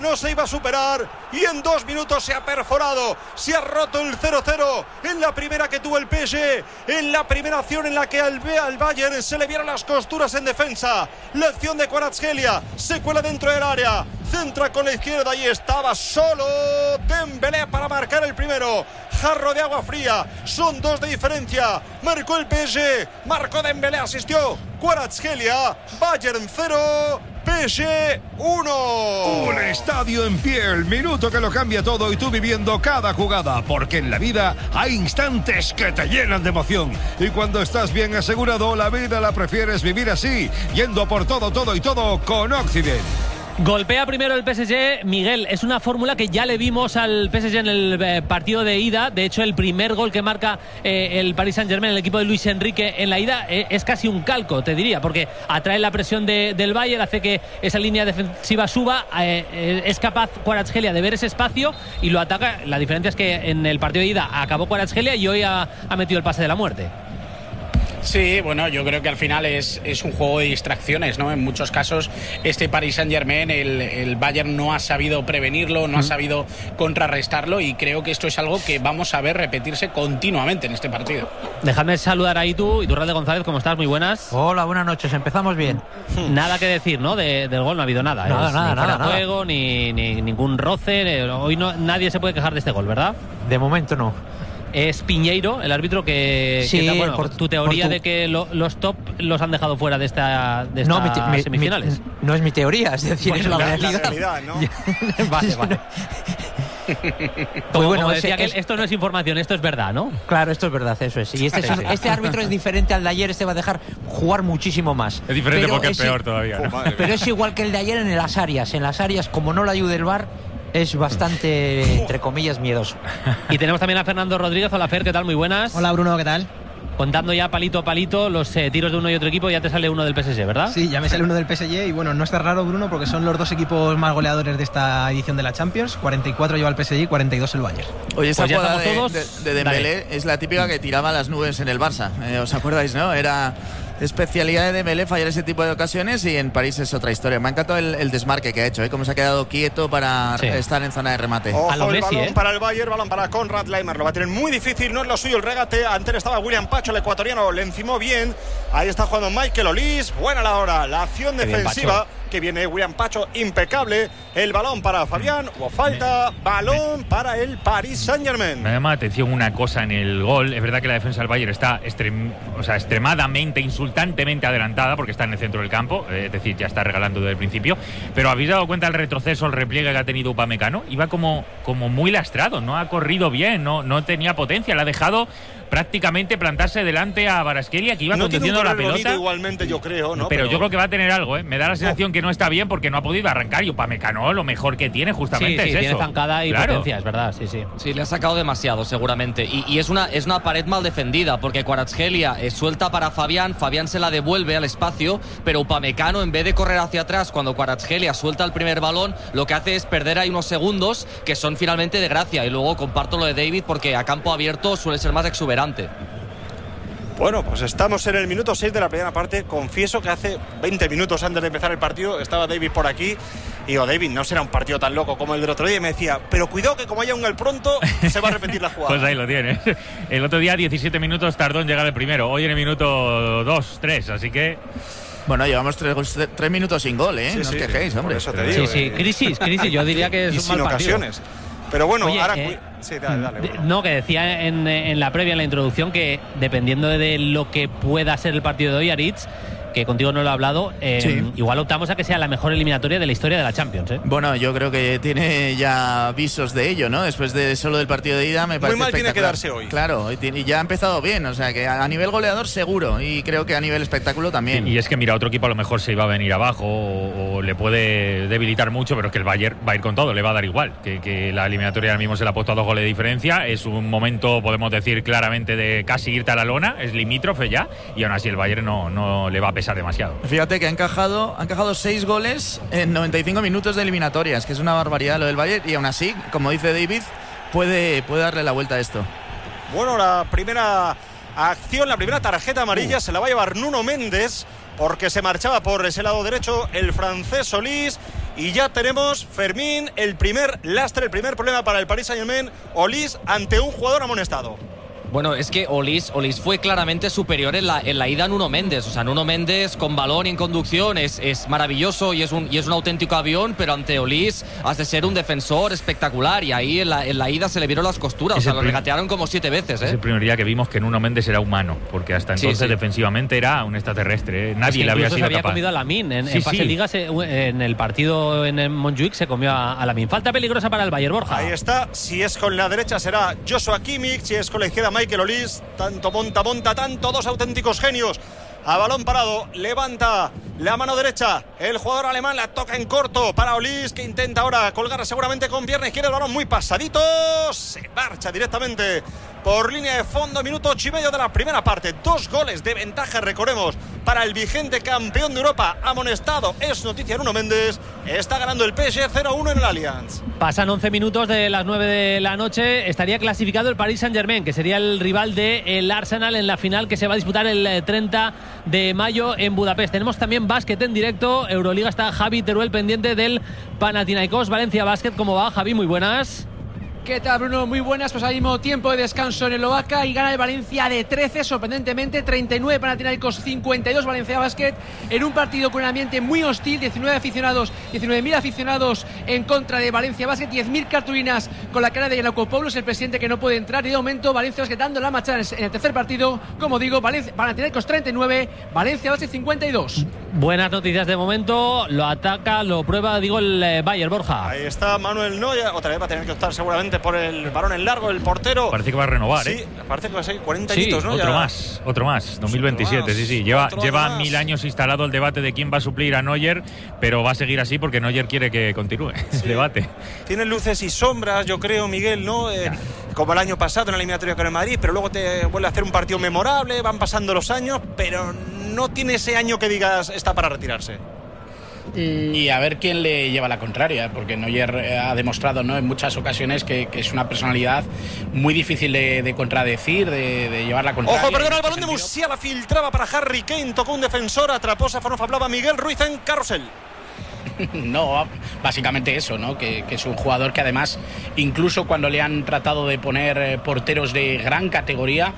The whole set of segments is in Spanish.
no se iba a superar y en 2 minutos se ha perforado, se ha roto el 0-0 en la primera que tuvo el PSG, en la primera acción en la que al Bayern se le vieron las costuras en defensa. La acción de Kvaratskhelia, se cuela dentro del área, centra con la izquierda y estaba solo Dembélé para marcar el primero. Jarro de agua fría, son 2 de diferencia, marcó el PSG, marcó Dembélé, asistió Kvaratskhelia. Bayern 0, PSG 1. Un estadio en pie, el minuto que lo cambia todo y tú viviendo cada jugada, porque en la vida hay instantes que te llenan de emoción y cuando estás bien asegurado, la vida la prefieres vivir así, yendo por todo y todo con Occident. Golpea primero el PSG, Miguel, es una fórmula que ya le vimos al PSG en el partido de ida. De hecho, el primer gol que marca el Paris Saint-Germain, el equipo de Luis Enrique en la ida, es casi un calco, te diría, porque atrae la presión del Bayern, hace que esa línea defensiva suba, es capaz Kvaratskhelia de ver ese espacio y lo ataca. La diferencia es que en el partido de ida acabó Kvaratskhelia y hoy ha metido el pase de la muerte. Sí, bueno, yo creo que al final es un juego de distracciones, ¿no? En muchos casos este Paris Saint-Germain, el Bayern no ha sabido prevenirlo, no ha sabido contrarrestarlo y creo que esto es algo que vamos a ver repetirse continuamente en este partido. Dejadme saludar a Iturralde González, ¿cómo estás? Muy buenas. Hola, buenas noches, empezamos bien. Nada que decir, ¿no? Del gol no ha habido nada. Nada. Juego, ni ningún roce. Hoy nadie se puede quejar de este gol, ¿verdad? De momento no. Es Piñeiro, el árbitro que sí, bueno, por tu teoría de que los top los han dejado fuera de estas semifinales. No es mi teoría, es decir, es la realidad, ¿no? Vale. Pues bueno, decía que esto no es información, esto es verdad, ¿no? Claro, esto es verdad, eso es. Y este árbitro es diferente al de ayer, este va a dejar jugar muchísimo más. Es diferente porque es peor todavía, ¿no? Pero es igual que el de ayer en las áreas. En las áreas, como no le ayude el VAR, es bastante, entre comillas, miedoso. Y tenemos también a Fernando Rodríguez. Hola, Fer, ¿qué tal? Muy buenas. Hola, Bruno, ¿qué tal? Contando ya palito a palito los tiros de uno y otro equipo, ya te sale uno del PSG, ¿verdad? Sí, ya me sale uno del PSG y bueno, no está raro, Bruno, porque son los 2 equipos más goleadores de esta edición de la Champions. 44 lleva el PSG y 42 el Bayern. Oye, esta pues jugada de Dembélé es la típica que tiraba a las nubes en el Barça. ¿Os acordáis, no? Era especialidad de Dembélé fallar ese tipo de ocasiones y en París es otra historia. Me ha encantado el desmarque que ha hecho, cómo se ha quedado quieto para estar en zona de remate. Ojo, el balón para el Bayern, balón para Konrad Laimer. Lo va a tener muy difícil, no es lo suyo el regate. Antes estaba William Pacho, el ecuatoriano, le encimó bien. Ahí está jugando Michael Olise. Buena la hora, la acción defensiva que viene William Pacho, impecable. El balón para Fabián, hubo falta, balón para el Paris Saint-Germain. Me llama la atención una cosa en el gol. Es verdad que la defensa del Bayern está extremadamente, insultantemente adelantada porque está en el centro del campo, es decir, ya está regalando desde el principio. Pero ¿habéis dado cuenta del retroceso, el repliegue que ha tenido Upamecano? Iba como muy lastrado, no ha corrido bien, no tenía potencia, le ha dejado prácticamente plantarse delante a Kvaratskhelia, que iba conduciendo la pelota. Igualmente, yo creo, ¿no? Pero yo creo que va a tener algo, Me da la sensación que no está bien porque no ha podido arrancar. Y Upamecano lo mejor que tiene justamente es eso. Tiene zancada y potencia, es verdad, Sí, le ha sacado demasiado seguramente. Y es una pared mal defendida porque Kvaratskhelia suelta para Fabián se la devuelve al espacio, pero Upamecano, en vez de correr hacia atrás cuando Kvaratskhelia suelta el primer balón, lo que hace es perder ahí unos segundos que son finalmente de gracia. Y luego comparto lo de David porque a campo abierto suele ser más exuberante. Bueno, pues estamos en el minuto 6 de la primera parte. Confieso que hace 20 minutos antes de empezar el partido estaba David por aquí y digo, David, no será un partido tan loco como el del otro día. Y me decía, pero cuidado que como haya un gol pronto se va a repetir la jugada. Pues ahí lo tienes. El otro día 17 minutos tardó en llegar el primero. Hoy en el minuto 2, 3, así que... Bueno, llevamos 3 minutos sin gol, ¿eh? Sí, no os quejéis, hombre. Eso te digo, crisis. Yo diría que es y un sin mal partido. ocasiones. Pero bueno, oye, ahora... Sí, dale. No, que decía en la previa, en la introducción, que dependiendo de lo que pueda ser el partido de hoy, Aritz, que contigo no lo he hablado, igual optamos a que sea la mejor eliminatoria de la historia de la Champions, ¿eh? Bueno, yo creo que tiene ya visos de ello, ¿no? Después de solo del partido de ida me parece muy mal tiene que darse hoy. Claro, y ya ha empezado bien, o sea que a nivel goleador seguro y creo que a nivel espectáculo también. Y es que mira, otro equipo a lo mejor se iba a venir abajo o le puede debilitar mucho, pero es que el Bayern va a ir con todo, le va a dar igual, que la eliminatoria ahora mismo se le ha puesto a 2 goles de diferencia, es un momento, podemos decir claramente, de casi irte a la lona, es limítrofe ya, y aún así el Bayern no le va a pesar demasiado. Fíjate que han encajado 6 goles en 95 minutos de eliminatorias, que es una barbaridad lo del Bayern, y aún así, como dice David, puede darle la vuelta a esto. Bueno, la primera acción, la primera tarjeta amarilla se la va a llevar Nuno Méndez, porque se marchaba por ese lado derecho el francés Solís, Y ya tenemos, Fermín, el primer lastre, el primer problema para el Paris Saint-Germain. Olise ante un jugador amonestado. Bueno, es que Olise fue claramente superior en la ida a Nuno Méndez. O sea, Nuno Méndez con balón y en conducción es maravilloso y es un auténtico avión, pero ante Olise has de ser un defensor espectacular. Y ahí en la ida se le vieron las costuras. O sea, lo regatearon como 7 veces. Es el primer día que vimos que Nuno Méndez era humano, porque hasta entonces defensivamente era un extraterrestre. Nadie le había sido se había capaz. comido a Lamine en fase liga, en el partido en el Montjuic se comió a Lamine. Falta peligrosa para el Bayern, Borja. Ahí está. Si es con la derecha será Joshua Kimmich, si es con la izquierda Michael Olise. Tanto monta, tanto, dos auténticos genios. A balón parado, levanta la mano derecha el jugador alemán, la toca en corto para Olise, que intenta ahora colgar seguramente con pierna izquierda, el balón muy pasadito, se marcha directamente por línea de fondo. Minuto 8 y medio de la primera parte. 2 goles de ventaja, recordemos, para el vigente campeón de Europa. Amonestado, es noticia Nuno Méndez. Está ganando el PSG 0-1 en el Allianz. Pasan 11 minutos de las 9 de la noche. Estaría clasificado el Paris Saint-Germain, que sería el rival del Arsenal en la final que se va a disputar el 30 de mayo en Budapest. Tenemos también básquet en directo. Euroliga, está Javi Teruel pendiente del Panathinaikos Valencia Basket. ¿Cómo va, Javi? Muy buenas. ¿Qué tal, Bruno? Muy buenas. Pues ahora mismo tiempo de descanso en el Oaca y gana el Valencia de 13, sorprendentemente. 39 Panathinaikos, 52 Valencia Basket, en un partido con un ambiente muy hostil. 19.000 aficionados en contra de Valencia Basket, 10.000 cartulinas con la cara de Giannakopoulos, el presidente, que no puede entrar. Y de momento Valencia Basket dando la marcha en el tercer partido. Como digo, Panathinaikos 39, Valencia Basket 52. Buenas noticias de momento. Lo ataca, lo prueba, el Bayern, Borja. Ahí está Manuel Neuer. Otra vez va a tener que optar seguramente por el balón en largo, el portero. Parece que va a renovar, sí, parece que va a ser 40 sí, años, ¿no? Otro más, 2027, sí. Lleva 1000 años instalado el debate de quién va a suplir a Neuer, pero va a seguir así porque Neuer quiere que continúe el debate. Tiene luces y sombras, yo creo, Miguel, ¿no? Como el año pasado en la eliminatoria con el Madrid, pero luego te vuelve a hacer un partido memorable, van pasando los años, pero no tiene ese año que digas está para retirarse. Y a ver quién le lleva la contraria, porque Neuer ha demostrado, ¿no?, en muchas ocasiones que es una personalidad muy difícil de contradecir, de llevar la contraria. Ojo, perdona, el balón de Musiala filtraba para Harry Kane, tocó un defensor, atrapó Safonov, hablaba Miguel Ruiz en carrusel. No, básicamente eso, ¿no? Que es un jugador que además, incluso cuando le han tratado de poner porteros de gran categoría,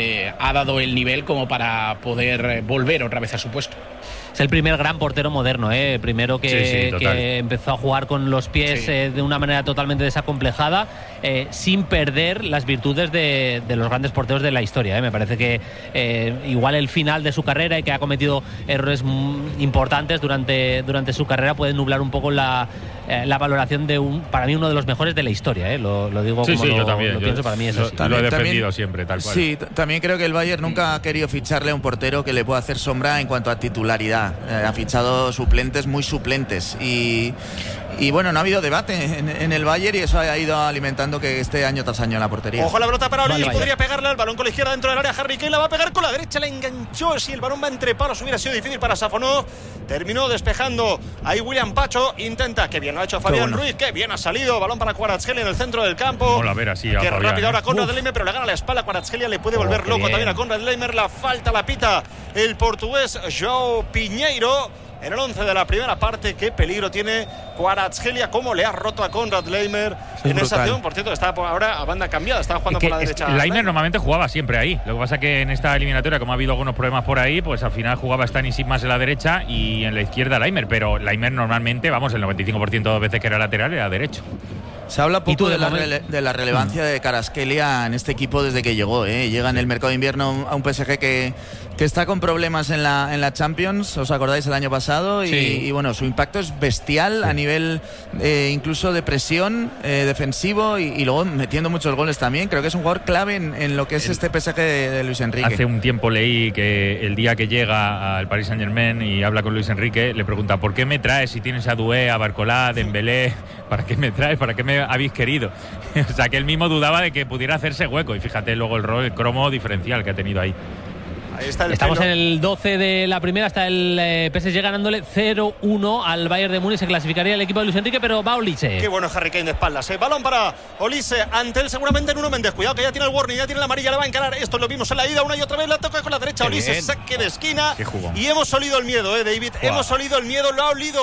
ha dado el nivel como para poder volver otra vez a su puesto. Es el primer gran portero moderno, primero que empezó a jugar con los pies de una manera totalmente desacomplejada, sin perder las virtudes de los grandes porteros de la historia. Me parece que igual el final de su carrera, y que ha cometido errores importantes durante su carrera, puede nublar un poco la valoración de para mí uno de los mejores de la historia. Lo digo como yo también. Lo pienso, para mí eso sí. Lo he defendido siempre, tal cual. Sí, también creo que el Bayern nunca ha querido ficharle a un portero que le pueda hacer sombra en cuanto a titularidad. Ha fichado suplentes, muy suplentes, y bueno, no ha habido debate en el Bayern, y eso ha ido alimentando que esté año tras año en la portería. Ojo, la pelota para Olise, podría pegarle al balón con la izquierda dentro del área. Harry Kane la va a pegar con la derecha, la enganchó. Si el balón va entre palos hubiera sido difícil para Safonov. Terminó despejando ahí William Pacho, intenta, que bien lo ha hecho Fabián Ruiz, que bien ha salido, balón para Kvaratskhelia en el centro del campo. Mola ver así a que Fabián, rápido ahora Konrad Laimer, pero le gana la espalda. Kvaratskhelia le puede volver loco también a Konrad Laimer. La falta la pita el portugués João Pinheiro en el 11 de la primera parte. Qué peligro tiene Kvaratskhelia, cómo le ha roto a Konrad Laimer en esa acción. Por cierto, está ahora a banda cambiada, está jugando por la derecha. Laimer normalmente jugaba siempre ahí. Lo que pasa que en esta eliminatoria, como ha habido algunos problemas por ahí, pues al final jugaba Stanislas más en la derecha y en la izquierda Laimer. Pero Laimer normalmente, el 95% de veces que era lateral, era derecho. Se habla poco de la relevancia de Kvaratskhelia en este equipo desde que llegó. Llega en el mercado de invierno a un PSG que está con problemas en la Champions, ¿os acordáis el año pasado? Y bueno, su impacto es bestial a nivel incluso de presión defensivo y luego metiendo muchos goles también. Creo que es un jugador clave en lo que es este PSG de Luis Enrique. Hace un tiempo leí que el día que llega al Paris Saint-Germain y habla con Luis Enrique, le pregunta: ¿por qué me traes si tienes a Doué, a Barcola, a Dembélé? ¿Para qué me traes? ¿Para qué me habéis querido? O sea, que él mismo dudaba de que pudiera hacerse hueco, y fíjate luego el cromo diferencial que ha tenido ahí. Estamos en el 12 de la primera, está el PSG ganándole 0-1 al Bayern de Múnich. Se clasificaría el equipo de Luis Enrique, pero va Olise. Qué bueno Harry Kane de espaldas. Balón para Olise, ante él seguramente Nuno Méndez. Cuidado que ya tiene el warning, ya tiene la amarilla, le va a encarar. Esto lo vimos en la ida una y otra vez, la toca con la derecha. Olise, saque de esquina. Y hemos olido el miedo, David. Hemos olido el miedo, lo ha olido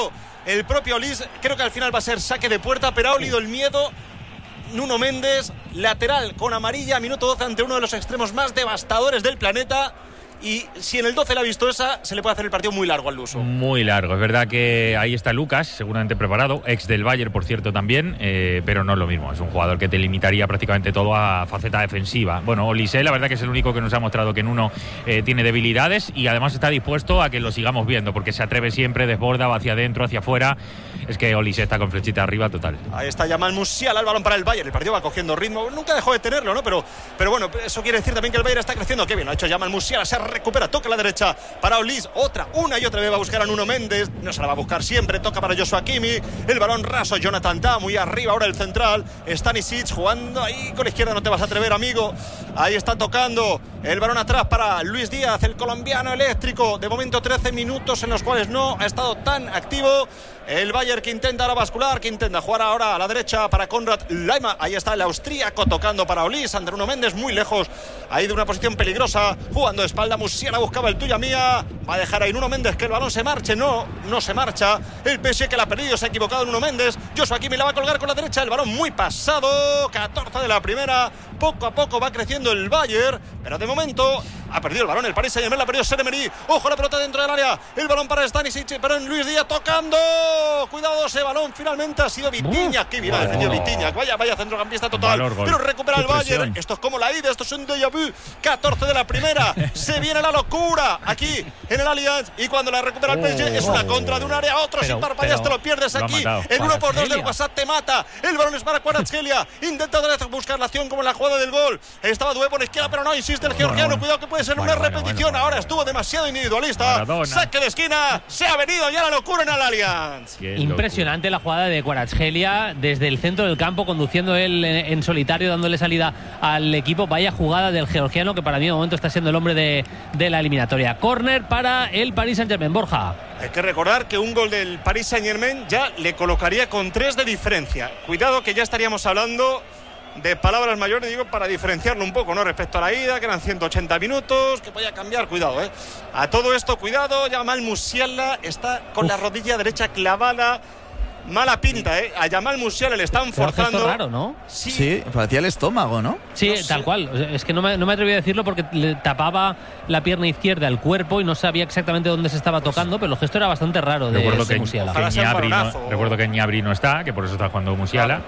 el propio Olís. Creo que al final va a ser saque de puerta, pero ha olido el miedo Nuno Méndez, lateral con amarilla, minuto 12 ante uno de los extremos más devastadores del planeta. Y si en el 12 le ha visto esa, se le puede hacer el partido muy largo al luso. Muy largo. Es verdad que ahí está Lucas, seguramente preparado, ex del Bayern, por cierto, también, pero no es lo mismo. Es un jugador que te limitaría prácticamente todo a faceta defensiva. Bueno, Olise, la verdad que es el único que nos ha mostrado que Nuno tiene debilidades y además está dispuesto a que lo sigamos viendo, porque se atreve siempre, desborda, va hacia adentro, hacia afuera. Es que Olise está con flechita arriba total. Ahí está Jamal Musiala, el balón para el Bayern. El partido va cogiendo ritmo. Nunca dejó de tenerlo, ¿no? Pero bueno, eso quiere decir también que el Bayern está creciendo. Qué bien lo ha hecho Jamal Musiala. Se recupera, toca a la derecha para Olís. Una y otra vez va a buscar a Nuno Méndez. No se la va a buscar siempre. Toca para Joshua Kimmich. El balón raso, Jonathan Tah, muy arriba. Ahora el central. Stanisic jugando ahí con la izquierda. No te vas a atrever, amigo. Ahí está tocando el balón atrás para Luis Díaz, el colombiano eléctrico. De momento 13 minutos en los cuales no ha estado tan activo. El Bayern que intenta ahora bascular, que intenta jugar ahora a la derecha para Konrad Laimer. Ahí está el austríaco tocando para Olís. Ante Nuno Méndez, muy lejos ahí de una posición peligrosa. Jugando de espalda, Musiala buscaba el tuya mía. Va a dejar ahí Nuno Méndez que el balón se marche. No se marcha. El PSG que la ha perdido, se ha equivocado Nuno Méndez. Joshua Kimmich la va a colgar con la derecha. El balón muy pasado. 14 de la primera. Poco a poco va creciendo el Bayern, pero de momento ha perdido el balón el Paris Saint-Germain, la ha perdido Seremery. Ojo la pelota dentro del área, el balón para Stanisic, pero en Luis Díaz tocando. Cuidado, ese balón finalmente ha sido Vitinha. Qué bien ha defendido Vitinha. Vaya centrocampista total. Pero recupera el Bayern. Esto es como la ida, esto es un déjà vu. 14 de la primera. Se viene la locura aquí en el Allianz. Y cuando la recupera el PSG es una contra de un área a otro. Sin parpadear, te lo pierdes aquí. El 1x2 del WhatsApp te mata. El balón es para Kvaratskhelia. Intenta otra vez buscar la acción como en la jugada del gol. Estaba Doué por la izquierda, pero no insiste el georgiano. Cuidado que puede ser una repetición. Ahora estuvo demasiado individualista. Saque de esquina. Se ha venido ya la locura en el Allianz. Impresionante la jugada de Kvaratskhelia desde el centro del campo, conduciendo él en solitario, dándole salida al equipo. Vaya jugada del georgiano, que para mí de momento está siendo el hombre de la eliminatoria. Córner para el Paris Saint-Germain. Borja. Hay que recordar que un gol del Paris Saint-Germain ya le colocaría con 3 de diferencia. Cuidado que ya estaríamos hablando de palabras mayores, digo, para diferenciarlo un poco, ¿no? Respecto a la ida, que eran 180 minutos, que podía cambiar, cuidado, ¿eh? A todo esto, cuidado, Jamal Musiala está con la rodilla derecha clavada. Mala pinta, ¿eh? A Jamal Musiala le están forzando. Gesto raro, ¿no? Sí, parecía el estómago, ¿no? Sí, no tal cual. Es que no me atreví a decirlo porque le tapaba la pierna izquierda al cuerpo y no sabía exactamente dónde se estaba tocando, pero el gesto era bastante raro de Musiala. Recuerdo que Gnabry no está, que por eso está jugando Musiala.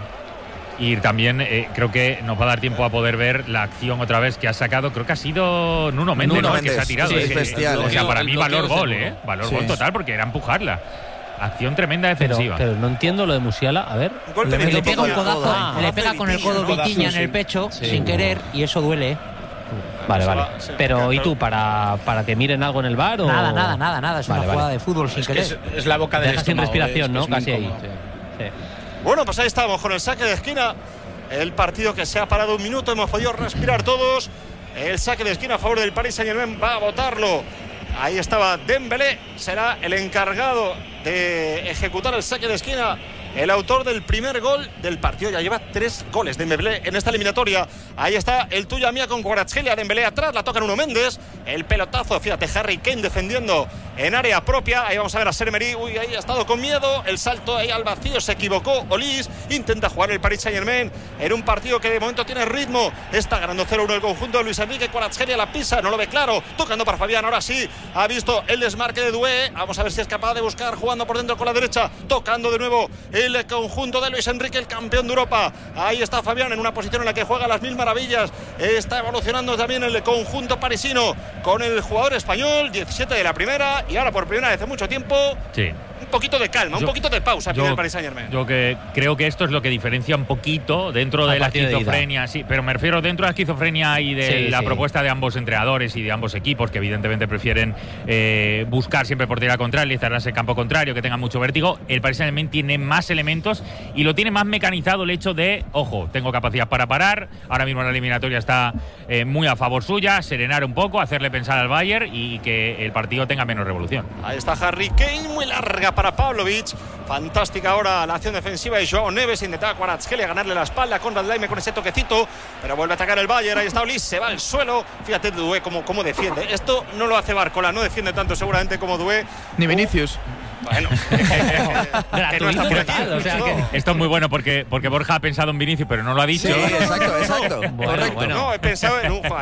Y también creo que nos va a dar tiempo a poder ver la acción otra vez que ha sacado. Creo que ha sido Nuno Méndez, ¿no? Que se ha tirado. Sí, es bestial. O sea, para mí valor gol, valor gol total, porque era empujarla. Acción tremenda defensiva. Pero no entiendo lo de Musiala. A ver. Le pega un codazo, le pega con el codo Vitinha en el pecho sin querer y eso duele. Vale. Pero ¿y tú? ¿Para que miren algo en el bar? O... Nada. Es una jugada de fútbol sin querer. Es la boca del estómago. Sin respiración, ¿no? Casi ahí. Sí. Bueno, pues ahí estamos con el saque de esquina. El partido que se ha parado un minuto. Hemos podido respirar todos. El saque de esquina a favor del Paris Saint-Germain. Va a botarlo. Ahí estaba Dembélé. Será el encargado de ejecutar el saque de esquina. El autor del primer gol del partido. Ya lleva 3 goles Dembélé en esta eliminatoria. Ahí está el tuya mía con Kvaratskhelia. Dembélé atrás, la toca Nuno Méndez. El pelotazo, fíjate, Harry Kane defendiendo en área propia. Ahí vamos a ver a Seremery. Uy, ahí ha estado con miedo. El salto ahí al vacío, se equivocó Olís. Intenta jugar el Paris Saint-Germain en un partido que de momento tiene ritmo. Está ganando 0-1 el conjunto de Luis Enrique. Kvaratskhelia la pisa, no lo ve claro. Tocando para Fabián, ahora sí. Ha visto el desmarque de Doué. Vamos a ver si es capaz de buscar jugando por dentro con la derecha. Tocando de nuevo el conjunto de Luis Enrique, el campeón de Europa. Ahí está Fabián en una posición en la que juega las mil maravillas. Está evolucionando también el conjunto parisino con el jugador español, 17 de la primera, y ahora por primera vez en mucho tiempo. Sí. Un poquito de calma, un poquito de pausa pide el Paris Saint-Germain. Yo que creo que esto es lo que diferencia un poquito dentro de la esquizofrenia, sí, pero me refiero dentro de la esquizofrenia y de la propuesta de ambos entrenadores y de ambos equipos, que evidentemente prefieren buscar siempre portería contraria y cerrarse el campo contrario, que tengan mucho vértigo. El Paris Saint-Germain tiene más elementos y lo tiene más mecanizado el hecho de, ojo, tengo capacidad para parar, ahora mismo la eliminatoria está muy a favor suya, serenar un poco, hacerle pensar al Bayern y que el partido tenga menos revolución. Ahí está Harry Kane, muy larga para Pavlovic. Fantástica ahora la acción defensiva de Joao Neves. Intentaba Kvaratskhelia ganarle la espalda con Laimer con ese toquecito, pero vuelve a atacar el Bayern. Ahí está Olís, se va al suelo. Fíjate Doué cómo defiende. Esto no lo hace Barcola, no defiende tanto seguramente como Doué. Ni Vinicius. Bueno, gratuito total, o sea que... Esto es muy bueno porque Borja ha pensado en Vinicius, pero no lo ha dicho. Sí, exacto. No, he pensado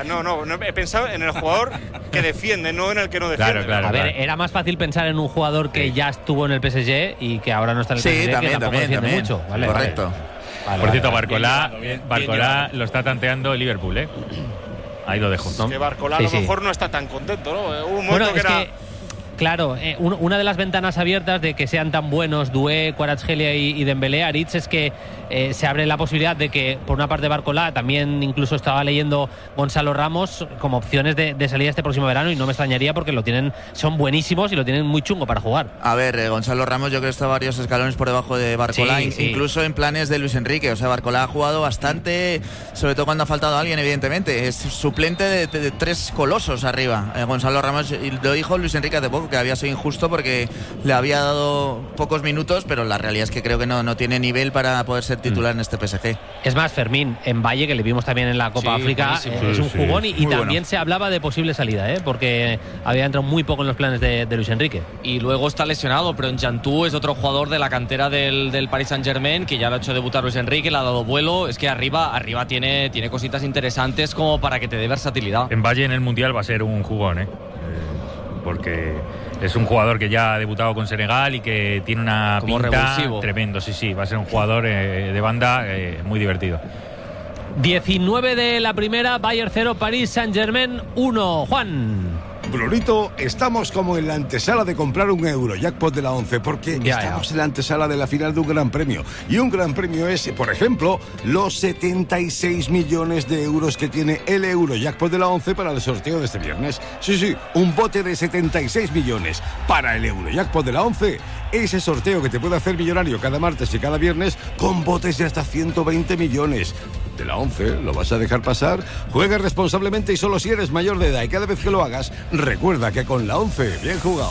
en el jugador que defiende, no en el que no defiende. Claro. A ver, era más fácil pensar en un jugador que ya estuvo en el PSG y que ahora no está en el PSG, que tampoco defiende mucho. Vale, correcto. Vale, por cierto, vale. Barcolá lo está tanteando el Liverpool, ¿eh? Ahí lo dejo. Es que Barcolá a lo mejor no está tan contento, ¿no? Hubo un momento Claro, una de las ventanas abiertas de que sean tan buenos Doué, Kvaratskhelia y Dembélé, Aritz, es que se abre la posibilidad de que, por una parte, Barcolá, también incluso estaba leyendo Gonzalo Ramos como opciones de salida este próximo verano, y no me extrañaría porque son buenísimos y lo tienen muy chungo para jugar. A ver, Gonzalo Ramos yo creo que está varios escalones por debajo de Barcolá, incluso en planes de Luis Enrique. O sea, Barcolá ha jugado bastante, sobre todo cuando ha faltado alguien, evidentemente. Es suplente de tres colosos arriba. Gonzalo Ramos, y lo dijo Luis Enrique hace poco, que había sido injusto porque le había dado pocos minutos, pero la realidad es que creo que no tiene nivel para poder ser titular en este PSG. Es más, Fermín, en Valle, que le vimos también en la Copa África, es un jugón y también se hablaba de posible salida, porque había entrado muy poco en los planes de Luis Enrique. Y luego está lesionado, pero en Chantú es otro jugador de la cantera del Paris Saint-Germain, que ya lo ha hecho debutar Luis Enrique, le ha dado vuelo. Es que arriba tiene cositas interesantes como para que te dé versatilidad. En Valle, en el Mundial, va a ser un jugón, porque es un jugador que ya ha debutado con Senegal y que tiene una como pinta revulsivo. Tremendo. Sí, va a ser un jugador de banda muy divertido. 19 de la primera, Bayern 0, Paris Saint-Germain 1. Juan. Brunito, estamos como en la antesala de comprar un Eurojackpot de la 11, porque estamos en la antesala de la final de un gran premio. Y un gran premio es, por ejemplo, los 76 millones de euros que tiene el Eurojackpot de la 11 para el sorteo de este viernes. Sí, un bote de 76 millones para el Eurojackpot de la 11. Ese sorteo que te puede hacer millonario cada martes y cada viernes con botes de hasta 120 millones. De la 11, ¿lo vas a dejar pasar? Juega responsablemente y solo si eres mayor de edad, y cada vez que lo hagas, recuerda que con la 11, bien jugado.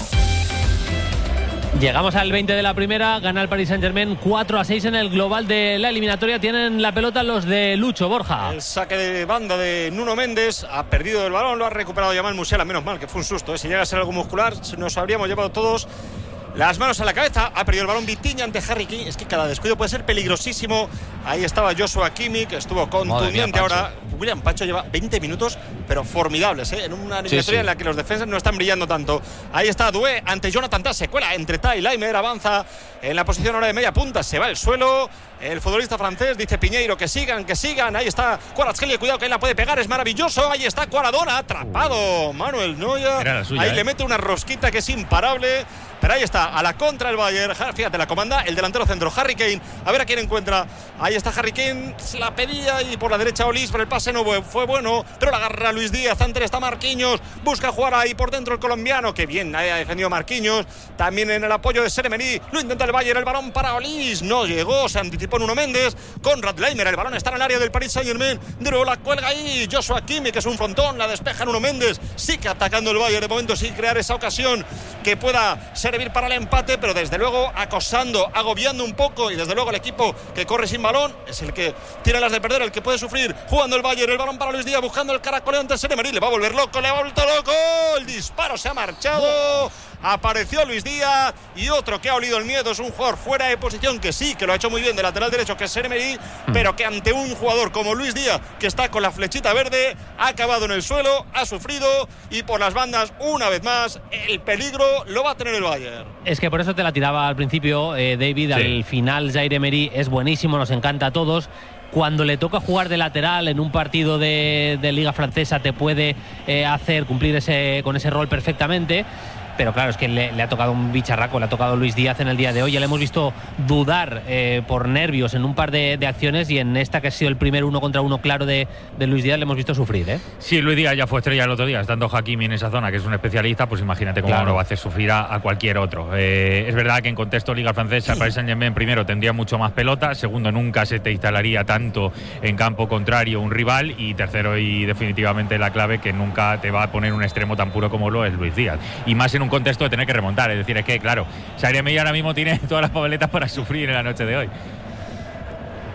Llegamos al 20 de la primera, gana el Paris Saint-Germain 4-6 en el global de la eliminatoria. Tienen la pelota los de Lucho, Borja. El saque de banda de Nuno Méndez, ha perdido el balón, lo ha recuperado Yamal Musiala, menos mal que fue un susto, si llega a ser algo muscular nos habríamos llevado todos las manos a la cabeza. Ha perdido el balón Vitinha ante Harry Kane. Es que cada descuido puede ser peligrosísimo. Ahí estaba Joshua Kimmich, que estuvo contundente. Ahora William Pacho lleva 20 minutos, pero formidables, en una eliminatoria en la que los defensas no están brillando tanto. Ahí está Doué ante Jonathan Tah, se cuela entre Tah y Laimer, avanza en la posición ahora de media punta, se va al suelo. El futbolista francés dice Piñeiro que sigan. Ahí está Kvaratskhelia, cuidado que él la puede pegar, es maravilloso. Ahí está Cuaradona, atrapado Manuel Neuer. Ahí le mete una rosquita que es imparable. Pero ahí está, a la contra el Bayern. Fíjate, la comanda el delantero centro, Harry Kane. A ver a quién encuentra. Ahí está Harry Kane, se la pedía y por la derecha Olís, pero el pase no fue bueno. Pero la agarra Luis Díaz, antes está Marquinhos. Busca jugar ahí por dentro el colombiano, que bien ha defendido Marquinhos. También en el apoyo de Seremeni. Lo intenta el Bayern, el balón para Olís. No llegó, se anticipó Nuno Méndez. Conrad Laimer, el balón está en el área del Paris Saint-Germain. De nuevo la cuelga ahí Joshua Kimmich, que es un frontón. La despeja Nuno Méndez. Sí que atacando el Bayern de momento, sin crear esa ocasión que pueda servir para el empate, pero desde luego acosando, agobiando un poco, y desde luego el equipo que corre sin balón es el que tiene las de perder, el que puede sufrir. Jugando el Bayern, el balón para Luis Díaz, buscando el caracoleo ante Seremeni, le va a volver loco, le ha vuelto loco, el disparo se ha marchado. Apareció Luis Díaz y otro que ha olido el miedo es un jugador fuera de posición, que sí, que lo ha hecho muy bien de lateral derecho, que es Seremeni, pero que ante un jugador como Luis Díaz, que está con la flechita verde, ha acabado en el suelo, ha sufrido, y por las bandas una vez más el peligro lo va a tener el Bayern. Es que por eso te la tiraba al principio, David. Sí. Al final Zaire Emery es buenísimo, nos encanta a todos. Cuando le toca jugar de lateral en un partido de Liga Francesa te puede hacer cumplir con ese rol perfectamente. Pero claro, es que le ha tocado un bicharraco, le ha tocado Luis Díaz en el día de hoy. Ya le hemos visto dudar por nervios en un par de acciones, y en esta que ha sido el primer 1 contra 1 claro de Luis Díaz le hemos visto sufrir. Sí, Luis Díaz ya fue estrella el otro día, estando Hakimi en esa zona, que es un especialista, pues imagínate cómo lo va a hacer sufrir a cualquier otro. Es verdad que en contexto Liga Francesa, el Paris Saint-Germain primero tendría mucho más pelota, segundo nunca se te instalaría tanto en campo contrario un rival, y tercero y definitivamente la clave, que nunca te va a poner un extremo tan puro como lo es Luis Díaz. Y más en un contexto de tener que remontar, es decir, es que claro, Zaire Emery ahora mismo tiene todas las papeletas para sufrir en la noche de hoy.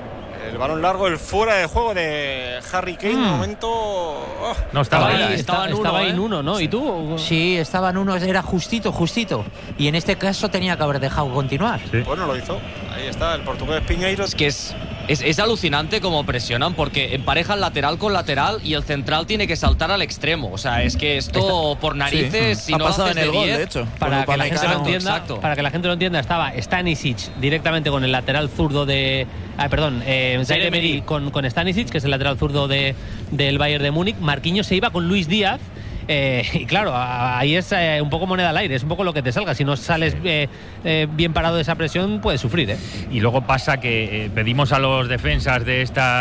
El balón largo, el fuera de juego de Harry Kane. De momento. No, estaba en uno, ¿no? ¿Y tú? Sí, estaba en uno, era justito. Y en este caso tenía que haber dejado continuar. Sí. Pues no lo hizo. Ahí está el portugués Piñeiro. Es que es alucinante cómo presionan, porque emparejan lateral con lateral y el central tiene que saltar al extremo. O sea, es que esto por narices, si ha no pasado haces en el de gol, 10, de hecho. Para que la gente lo entienda, estaba Stanisic directamente con el lateral zurdo de... Zaire Emery con Stanisic, que es el lateral zurdo del Bayern de Múnich. Marquinhos se iba con Luis Díaz. Y claro, ahí es un poco moneda al aire, es un poco lo que te salga. Si no sales bien parado de esa presión, puedes sufrir. Y luego pasa que pedimos a los defensas de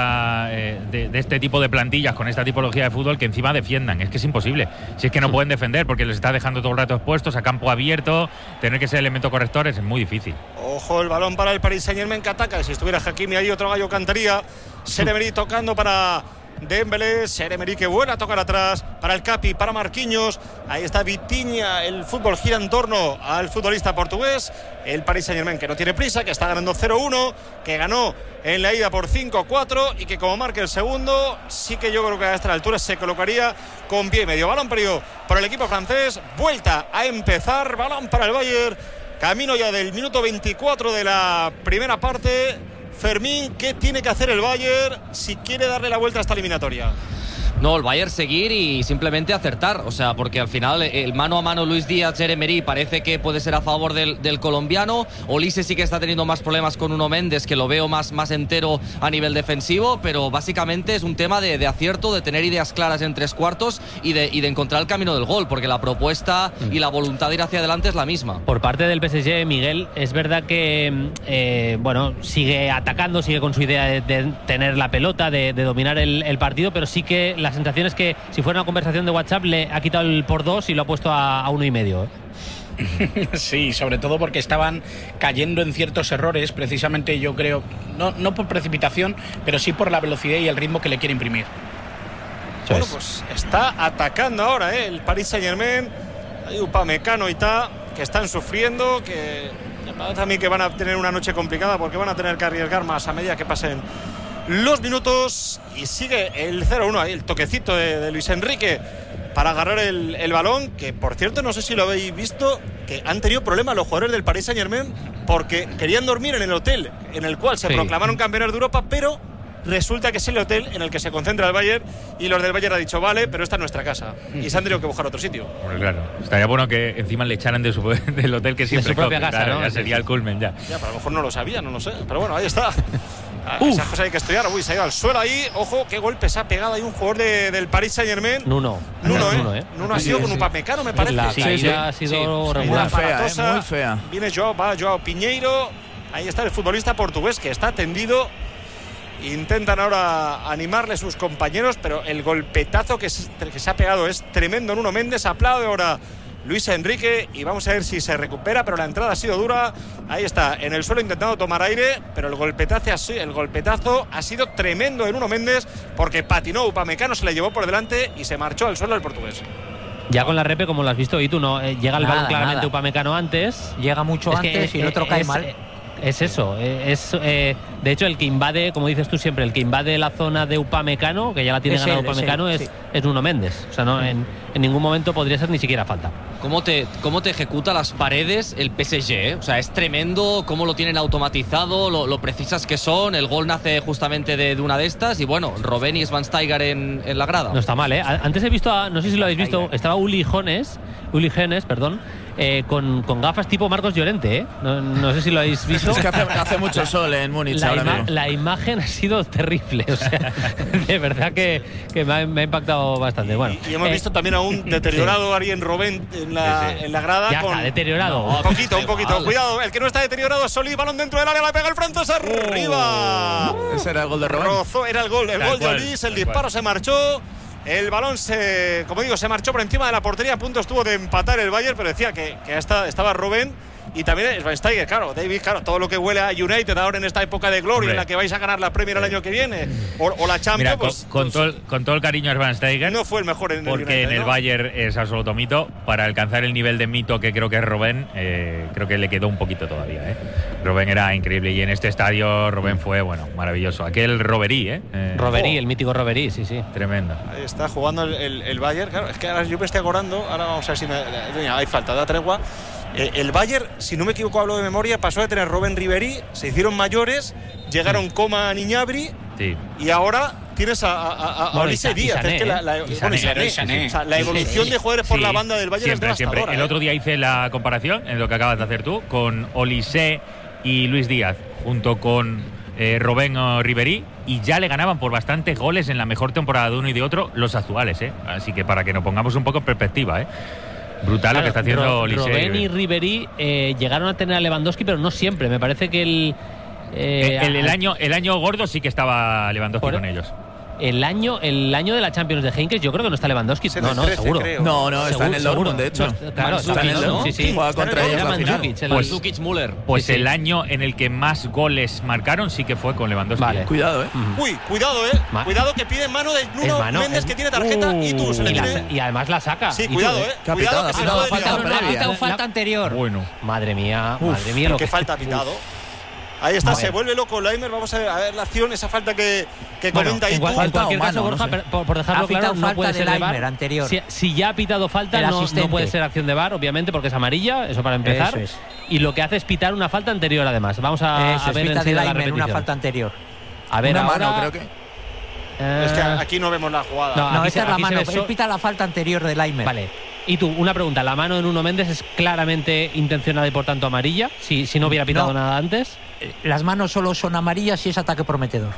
este tipo de plantillas con esta tipología de fútbol que encima defiendan. Es que es imposible. Si es que no pueden defender porque les está dejando todo el rato expuestos a campo abierto, tener que ser elemento corrector es muy difícil. Ojo, el balón para el Paris Saint-Germain que ataca. Si estuviera Hakimi ahí, otro gallo cantaría. Zaire Emery tocando para Dembélé, Zaire Emery que vuelve a tocar atrás para el Capi, para Marquinhos. Ahí está Vitinha. El fútbol gira en torno al futbolista portugués. El Paris Saint-Germain que no tiene prisa, que está ganando 0-1, que ganó en la ida por 5-4 y que como marque el segundo, sí que yo creo que a esta altura se colocaría con pie y medio. Balón perdido por el equipo francés. Vuelta a empezar. Balón para el Bayern. Camino ya del minuto 24 de la primera parte. Fermín, ¿qué tiene que hacer el Bayern si quiere darle la vuelta a esta eliminatoria? No, el Bayern seguir y simplemente acertar, o sea, porque al final el mano a mano Luis Díaz, Zaire Emery parece que puede ser a favor del colombiano. Olise sí que está teniendo más problemas con Nuno Méndez, que lo veo más entero a nivel defensivo, pero básicamente es un tema de acierto, de tener ideas claras en tres cuartos y de encontrar el camino del gol, porque la propuesta y la voluntad de ir hacia adelante es la misma. Por parte del PSG, Miguel, es verdad que sigue atacando, sigue con su idea de tener la pelota, de dominar el partido, pero sí que la sensación es que si fuera una conversación de WhatsApp le ha quitado el por 2 y lo ha puesto a 1,5. Sí, sobre todo porque estaban cayendo en ciertos errores, precisamente yo creo, no por precipitación, pero sí por la velocidad y el ritmo que le quiere imprimir. Bueno, pues está atacando ahora el Paris Saint-Germain. Hay Upamecano y Ta que están sufriendo, que me parece a mí que van a tener una noche complicada porque van a tener que arriesgar más a medida que pasen los minutos. Y sigue el 0-1 ahí, el toquecito de Luis Enrique para agarrar el balón, que por cierto no sé si lo habéis visto, que han tenido problemas los jugadores del Paris Saint-Germain porque querían dormir en el hotel en el cual se proclamaron campeones de Europa, pero resulta que es el hotel en el que se concentra el Bayern y los del Bayern han dicho vale, pero esta es nuestra casa y se han tenido que buscar otro sitio. Bueno, claro, estaría bueno que encima le echaran del hotel que siempre de su propia casa, claro, ¿no? Ya sería el culmen ya. Ya, pero a lo mejor no lo sabía, no lo sé, pero bueno, ahí está. Esas cosas hay que estudiar. Uy, se ha ido al suelo ahí. Ojo, qué golpe se ha pegado ahí un jugador del Paris Saint-Germain. Nuno ha sido con Upamecano, me parece. La caída ha sido regular. Muy fea. Viene Joao Piñeiro. Ahí está el futbolista portugués que está tendido. Intentan ahora animarle sus compañeros, pero el golpetazo que se ha pegado es tremendo. Nuno Méndez aplaude ahora Luis Enrique y vamos a ver si se recupera, pero la entrada ha sido dura. Ahí está, en el suelo intentando tomar aire, pero el golpetazo ha sido tremendo de Nuno Méndez porque patinó Upamecano, se le llevó por delante y se marchó al suelo el portugués. Ya con la repe, como lo has visto, y tú no llega el balón claramente Upamecano antes. Llega mucho antes y el otro cae mal. Es eso, de hecho el que invade, como dices tú siempre, el que invade la zona de Upamecano, que ya la tiene ganado Upamecano, es Nuno Méndez. O sea, no, en ningún momento podría ser ni siquiera falta. ¿Cómo te ejecuta las paredes el PSG? O sea, es tremendo cómo lo tienen automatizado, lo precisas que son. El gol nace justamente de una de estas. Y bueno, Robben y Schweinsteiger en la grada. No está mal, ¿eh? Antes he visto, no sé si lo habéis visto, estaba Uli Hoeneß, con gafas tipo Marcos Llorente, ¿eh? No sé si lo habéis visto. Es que hace mucho sol en Múnich ahora mismo. La imagen ha sido terrible, o sea, de verdad que me ha impactado bastante. Bueno, y hemos visto también a un deteriorado Arjen Robben en la grada. Ya está deteriorado. Un poquito. Cuidado, el que no está deteriorado es Solís, balón dentro del área, la pega el francés arriba. Ese era el gol de Robben. Era el gol de Olís, el disparo se marchó. El balón se marchó por encima de la portería. A punto estuvo de empatar el Bayern, pero decía que estaba Robben y también Schweinsteiger, claro, David, claro, todo lo que huele a United ahora en esta época de gloria, en la que vais a ganar la Premier el año que viene, o la Champions. Mira, con todo el cariño a Schweinsteiger, no fue el mejor en el porque United, en el Bayern es absoluto mito. Para alcanzar el nivel de mito que creo que es Robben, creo que le quedó un poquito todavía. Robben era increíble, y en este estadio Robben fue, bueno, maravilloso. Aquel Roberí, Roberí, el mítico Roberí, sí. Tremendo. Ahí está jugando el Bayern. Claro, es que ahora yo me estoy acordando, ahora vamos a ver si hay falta, da tregua. El Bayern, si no me equivoco, hablo de memoria, pasó de tener Robben Ribéry, se hicieron mayores, llegaron Coman y Gnabry, y ahora tienes a Olise Díaz. Es que la evolución de jugadores por la banda del Bayern es devastadora. Siempre. El otro día hice la comparación, en lo que acabas de hacer tú, con Olise y Luis Díaz, junto con Robben o Ribéry, y ya le ganaban por bastantes goles en la mejor temporada de uno y de otro los actuales. Así que para que nos pongamos un poco en perspectiva, brutal, claro, lo que está haciendo Olise. Robben y Ribéry llegaron a tener a Lewandowski, pero no siempre. Me parece que el año gordo sí que estaba Lewandowski con ellos. El año de la Champions de Heinkes, yo creo que no está Lewandowski. No, 13, seguro. Creo. No, está en el Dortmund, de hecho. Claro, está en el Dortmund. Sí. Juega contra ellos la final. Mandzukic-Müller. Pues el año en el que más goles marcaron sí que fue con Lewandowski. Vale. Cuidado, Uy, cuidado, Cuidado, que pide mano de Nuno Méndez, que tiene tarjeta, y tú se le tiene. Y además la saca. Sí, cuidado, Cuidado, que ha pitado falta anterior. Bueno. Madre mía. ¿Qué falta ha pitado? Ahí está, se vuelve loco Leimer. Vamos a ver la acción, esa falta que comenta ahí. En cualquier caso, Borja, por dejarlo claro, no puede ser de VAR. Anterior. Si ya ha pitado falta, no puede ser acción de VAR, obviamente, porque es amarilla, eso para empezar. Eso es. Y lo que hace es pitar una falta anterior, además. Vamos a ver enseguida la repetición. Una falta anterior. A ver, una ahora, mano, creo que. Es que aquí no vemos la jugada. No, esta es la mano. Él pita la falta anterior de Leimer. Vale. Y tú, una pregunta. ¿La mano de Nuno Méndez es claramente intencionada y por tanto amarilla? Si no hubiera pitado nada antes. Las manos solo son amarillas si es ataque prometedor.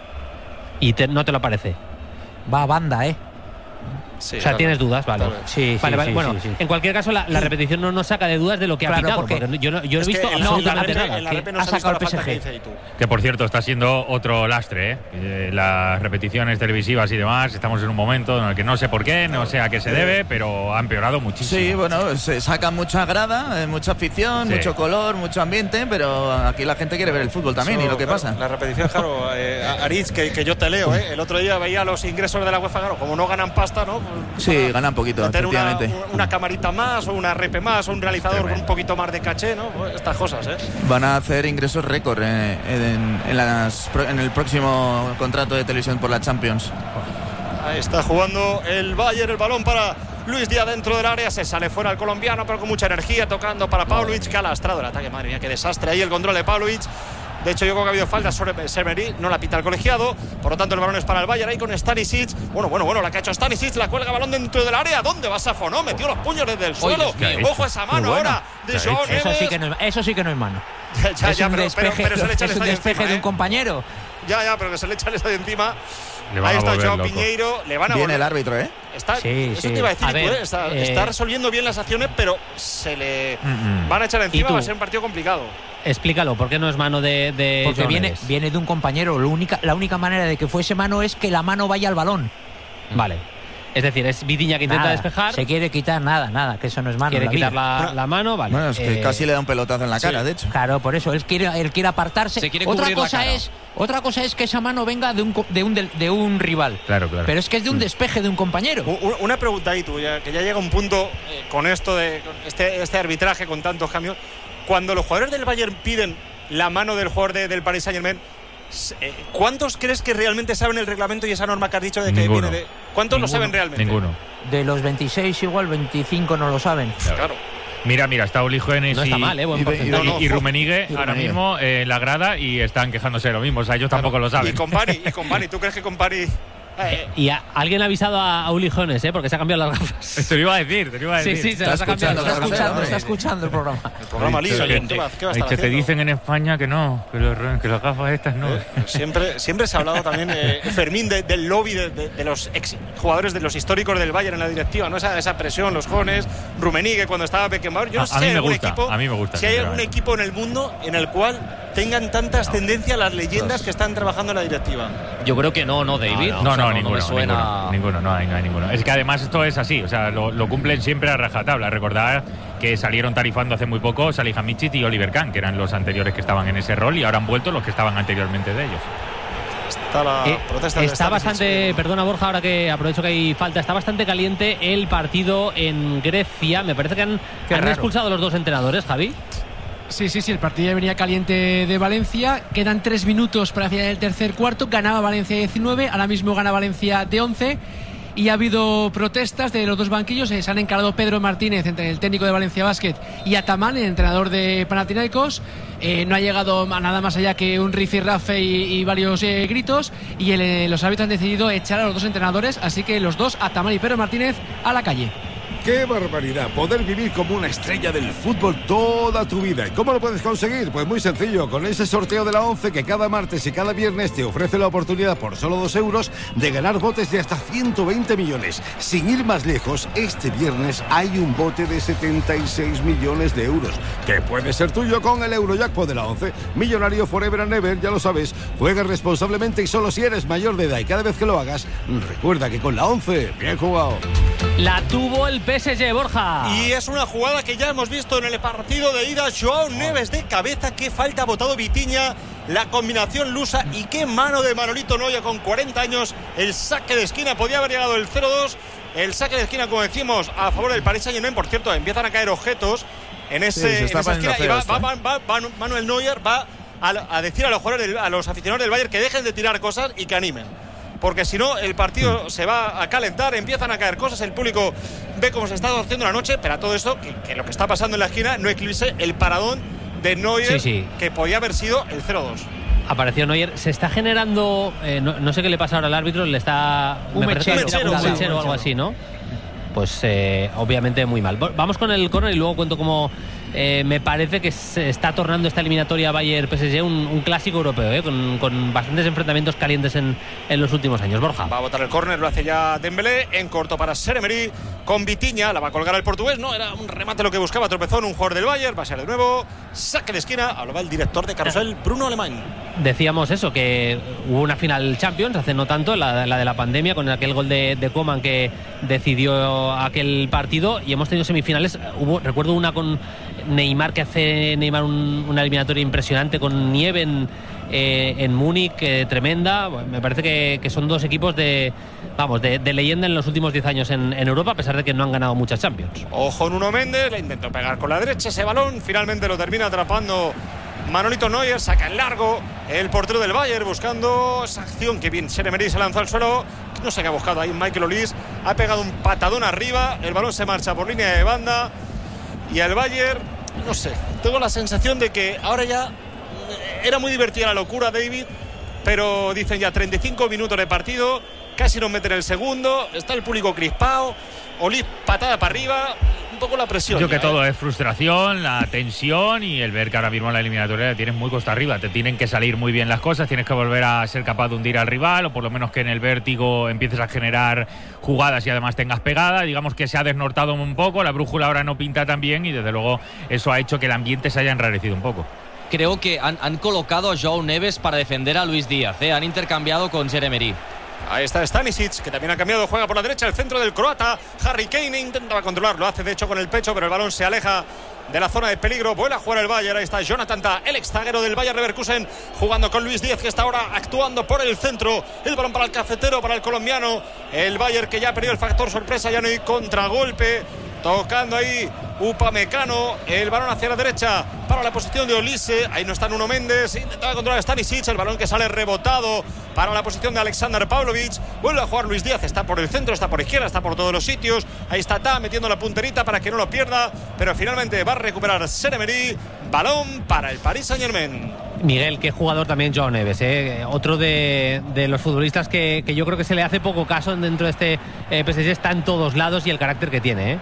¿Y no te lo parece? Va a banda, Sí, o sea, tienes dudas, vale. Sí, vale. Bueno, en cualquier caso, la repetición no nos saca de dudas de lo que ha pitado, porque yo no he visto absolutamente nada. Ha sacado el PSG. Que por cierto, está siendo otro lastre, las repeticiones televisivas y demás. Estamos en un momento en el que no sé por qué, no sé a qué se debe, pero ha empeorado muchísimo. Sí, bueno, se saca mucha grada, mucha afición, mucho color, mucho ambiente, pero aquí la gente quiere ver el fútbol también. Y lo que pasa. La repetición, claro, Aritz, que yo te leo, El otro día veía los ingresos de la UEFA, claro, como no ganan pasta, ¿no? Sí, ganan poquito, efectivamente. Una camarita más, o una repe más, o un realizador con un poquito más de caché, ¿no? Estas cosas, Van a hacer ingresos récord en el próximo contrato de televisión por la Champions. Ahí está jugando el Bayern, el balón para Luis Díaz dentro del área, se sale fuera el colombiano, pero con mucha energía, tocando para Pavlovic, que ha lastrado el ataque. Madre mía, qué desastre ahí el control de Pavlovic. De hecho, yo creo que ha habido falta sobre Semerí, no la pita el colegiado. Por lo tanto, el balón es para el Bayern ahí con Stanisic. Bueno, la que ha hecho Stanisic, la cuelga balón dentro del área. ¿Dónde va Safonó? Metió los puños desde el suelo. Ojo a esa mano ahora de Joao Neves. Eso sí que no es mano. Es un despeje de un compañero. Ya, pero que se le echa esa de encima. Ahí está Joao Piñeiro. Le van a Viene el árbitro, eso te iba a decir, está resolviendo bien las acciones, pero se le van a echar encima. Va a ser un partido complicado. Explícalo, ¿por qué no es mano de porque viene de un compañero. La única manera de que fuese mano es que la mano vaya al balón. Vale. Es decir, es Vidiña que intenta despejar. Se quiere quitar nada, que eso no es mano. Quiere quitar la mano, vale. Bueno, es que casi le da un pelotazo en la cara, de hecho. Claro, por eso, él quiere apartarse. Otra cosa es que esa mano venga de un rival. Claro. Pero es que es de un despeje de un compañero. Una pregunta ahí tú, que ya llega un punto con esto de este arbitraje con tantos cambios. Cuando los jugadores del Bayern piden la mano del jugador del Paris Saint-Germain, ¿cuántos crees que realmente saben el reglamento y esa norma que has dicho de que viene de... ¿Cuántos lo saben realmente? Ninguno. De los 26 igual 25 no lo saben. Claro. Mira, está Uli Hoeneß no está mal, y Rummenigge ahora mismo en la grada y están quejándose de lo mismo. O sea, ellos tampoco lo saben. Y Company, ¿tú crees que Company... Y alguien ha avisado a Uli Hoeneß, porque se ha cambiado las gafas. Te lo iba a decir. Sí, se las ha cambiado. Está escuchando el programa. El programa liso. ¿Qué va a estar haciendo? Te dicen en España que no, que las gafas estas no. Siempre se ha hablado también, Fermín, del lobby de los jugadores de los históricos del Bayern en la directiva, ¿no? Esa presión, los jóvenes, Rummenigge cuando estaba Beckenbauer. Yo no sé si hay algún equipo en el mundo en el cual tengan tanta ascendencia las leyendas que están trabajando en la directiva. Yo creo que no, David. Ninguno, no hay ninguno. Es que además esto es así, o sea, lo cumplen siempre a rajatabla. Recordad que salieron tarifando hace muy poco Salihamidzic y Oliver Kahn, que eran los anteriores que estaban en ese rol, y ahora han vuelto los que estaban anteriormente de ellos. Está bastante, perdona Borja, ahora que aprovecho que hay falta, está bastante caliente el partido en Grecia. Me parece que han expulsado a los dos entrenadores, Javi. Sí, el partido ya venía caliente de Valencia. Quedan 3 minutos para final del tercer cuarto. Ganaba Valencia 19, ahora mismo gana Valencia de 11. Y ha habido protestas de los dos banquillos. Se han encarado Pedro Martínez, entre el técnico de Valencia Basket, y Ataman, el entrenador de Panathinaikos. No ha llegado a nada más allá que un rifirrafe y varios gritos. Y los árbitros han decidido echar a los dos entrenadores. Así que los dos, Ataman y Pedro Martínez, a la calle. ¡Qué barbaridad! Poder vivir como una estrella del fútbol toda tu vida. ¿Y cómo lo puedes conseguir? Pues muy sencillo, con ese sorteo de la 11 que cada martes y cada viernes te ofrece la oportunidad por solo 2 euros de ganar botes de hasta 120 millones. Sin ir más lejos, este viernes hay un bote de 76 millones de euros que puede ser tuyo con el Eurojackpot de la 11. Millonario forever and ever, ya lo sabes. Juega responsablemente y solo si eres mayor de edad, y cada vez que lo hagas, recuerda que con la 11, bien jugado. La tuvo el PSG, Borja. Y es una jugada que ya hemos visto en el partido de ida. Joao Neves de cabeza, qué falta ha botado Vitinha, la combinación lusa, y qué mano de Manolito Neuer con 40 años. El saque de esquina, podía haber llegado el 0-2. El saque de esquina, como decimos, a favor del Paris Saint-Germain. Por cierto, empiezan a caer objetos en esa esquina, y va Manuel Neuer va a decir a los jugadores, a los aficionados del Bayern, que dejen de tirar cosas y que animen, porque si no el partido se va a calentar, empiezan a caer cosas, el público ve cómo se está haciendo la noche, pero a todo esto, que lo que está pasando en la esquina no eclipse el paradón de Neuer, que podía haber sido el 0-2. Apareció Neuer, se está generando, no sé qué le pasa ahora al árbitro, le está... Un mechero o algo así, ¿no? Pues obviamente muy mal. Vamos con el córner y luego cuento cómo me parece que se está tornando esta eliminatoria Bayern-PSG un clásico europeo, con bastantes enfrentamientos calientes en los últimos años. Borja. Va a botar el córner, lo hace ya Dembélé, en corto para Seremeri, con Vitinha, la va a colgar el portugués, no, era un remate lo que buscaba, tropezón, un jugador del Bayern, va a ser de nuevo, saque de esquina, hablaba el director de Carrusel, Bruno Alemán. Decíamos eso, que hubo una final Champions hace no tanto, la de la pandemia, con aquel gol de Koeman que decidió aquel partido, y hemos tenido semifinales. Recuerdo una con Neymar, que hace Neymar una eliminatoria impresionante con nieve en Múnich, tremenda. Me parece que son dos equipos de leyenda en los últimos 10 años en Europa, a pesar de que no han ganado muchas Champions. Ojo, Nuno Méndez, le intentó pegar con la derecha ese balón, finalmente lo termina atrapando Manolito Neuer, saca en largo el portero del Bayern buscando esa acción. Que bien, Seremeri se lanzó al suelo, no sé qué ha buscado ahí Michael Olise, ha pegado un patadón arriba, el balón se marcha por línea de banda y el Bayern, no sé, tengo la sensación de que ahora ya era muy divertida la locura, David, pero dicen ya 35 minutos de partido, casi nos meten el segundo, está el público crispado, Olise patada para arriba, un poco la presión. Yo que todo es frustración, la tensión y el ver que ahora mismo en la eliminatoria la tienes muy costa arriba. Te tienen que salir muy bien las cosas, tienes que volver a ser capaz de hundir al rival, o por lo menos que en el vértigo empieces a generar jugadas y además tengas pegada. Digamos que se ha desnortado un poco, la brújula ahora no pinta tan bien y desde luego eso ha hecho que el ambiente se haya enrarecido un poco. Creo que han colocado a Joao Neves para defender a Luis Díaz, han intercambiado con Seremeri. Ahí está Stanisic, que también ha cambiado, juega por la derecha, el centro del croata. Harry Kane intentaba controlarlo, hace de hecho con el pecho, pero el balón se aleja de la zona de peligro. Vuelve a jugar el Bayern, ahí está Jonathan Tah, el ex zaguero del Bayer Leverkusen, jugando con Luis Díaz, que está ahora actuando por el centro. El balón para el cafetero, para el colombiano. El Bayern, que ya ha perdido el factor sorpresa, ya no hay contragolpe. Tocando ahí Upamecano, el balón hacia la derecha para la posición de Olise. Ahí no está Nuno Méndez, intentaba controlar a Stanisic, el balón que sale rebotado para la posición de Aleksandar Pavlovic. Vuelve a jugar Luis Díaz, está por el centro, está por izquierda, está por todos los sitios. Ahí está Tah metiendo la punterita para que no lo pierda, pero finalmente va a recuperar Seremeri. Balón para el Paris Saint-Germain. Miguel, qué jugador también Joao Neves, otro de los futbolistas que yo creo que se le hace poco caso dentro de este PSG. Está en todos lados y el carácter que tiene,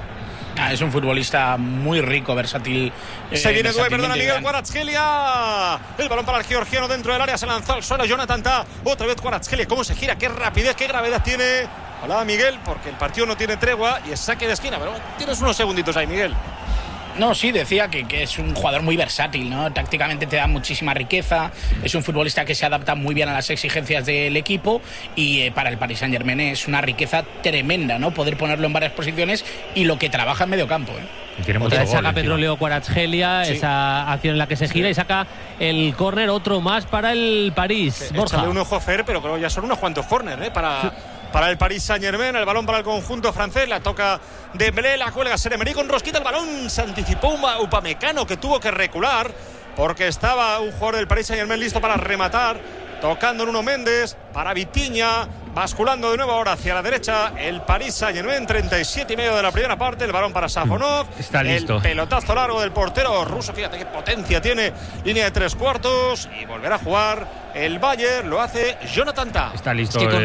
Es un futbolista muy rico, versátil. Se viene Miguel Kvaratskhelia. El balón para el georgiano dentro del área. Se lanzó al suelo Jonathan Tah. Otra vez Kvaratskhelia. ¿Cómo se gira? Qué rapidez, qué gravedad tiene. Hola, Miguel, porque el partido no tiene tregua y es saque de esquina. Pero tienes unos segunditos ahí, Miguel. No, sí, decía que es un jugador muy versátil, ¿no? Tácticamente te da muchísima riqueza, es un futbolista que se adapta muy bien a las exigencias del equipo y para el Paris Saint-Germain es una riqueza tremenda, ¿no? Poder ponerlo en varias posiciones y lo que trabaja en medio campo, Tiene mucho gol, saca Petróleo Kvaratskhelia, esa acción en la que se gira y saca el córner, otro más para el París. Borja. Échale un ojo, Fer, pero creo que ya son unos cuantos córner, para el Paris Saint-Germain. El balón para el conjunto francés, la toca Dembélé, la cuelga Seremeri con rosquita, el balón se anticipó Upamecano, que tuvo que recular porque estaba un jugador del Paris Saint-Germain listo para rematar, tocando Nuno Méndez para Vitinha, basculando de nuevo ahora hacia la derecha el Paris Saint-Germain, 37,5 de la primera parte, el balón para Safonov, está listo. El pelotazo largo del portero ruso, fíjate qué potencia tiene, línea de 3/4 y volverá a jugar el Bayern, lo hace Jonathan Tah. Está listo. Es que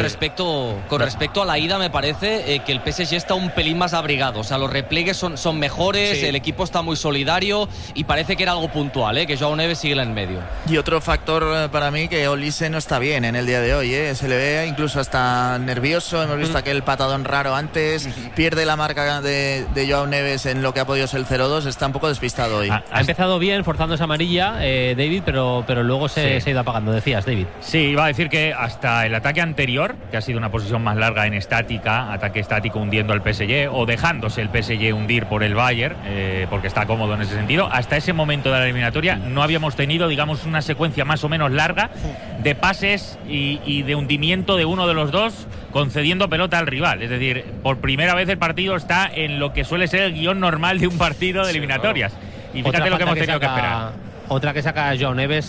con respecto a la ida me parece que el PSG está un pelín más abrigado, o sea, los repliegues son mejores, el equipo está muy solidario y parece que era algo puntual, que Joao Neves sigue en medio. Y otro factor para mí, que Olise no está bien en el día de hoy, se le ve incluso hasta nervioso, hemos visto aquel patadón raro antes, pierde la marca de Joao Neves en lo que ha podido ser el 0-2, está un poco despistado hoy. Ha empezado bien forzando esa amarilla, David, pero luego se ha ido apagando, decías, David. Sí, iba a decir que hasta el ataque anterior, que ha sido una posición más larga en estática, ataque estático hundiendo al PSG o dejándose el PSG hundir por el Bayern, porque está cómodo en ese sentido, hasta ese momento de la eliminatoria no habíamos tenido, digamos, una secuencia más o menos larga de pases y de hundimiento de uno de los dos concediendo pelota al rival. Es decir, por primera vez el partido está en lo que suele ser el guión normal de un partido de eliminatorias. Y fíjate lo que hemos tenido que esperar. Otra que saca Joao Neves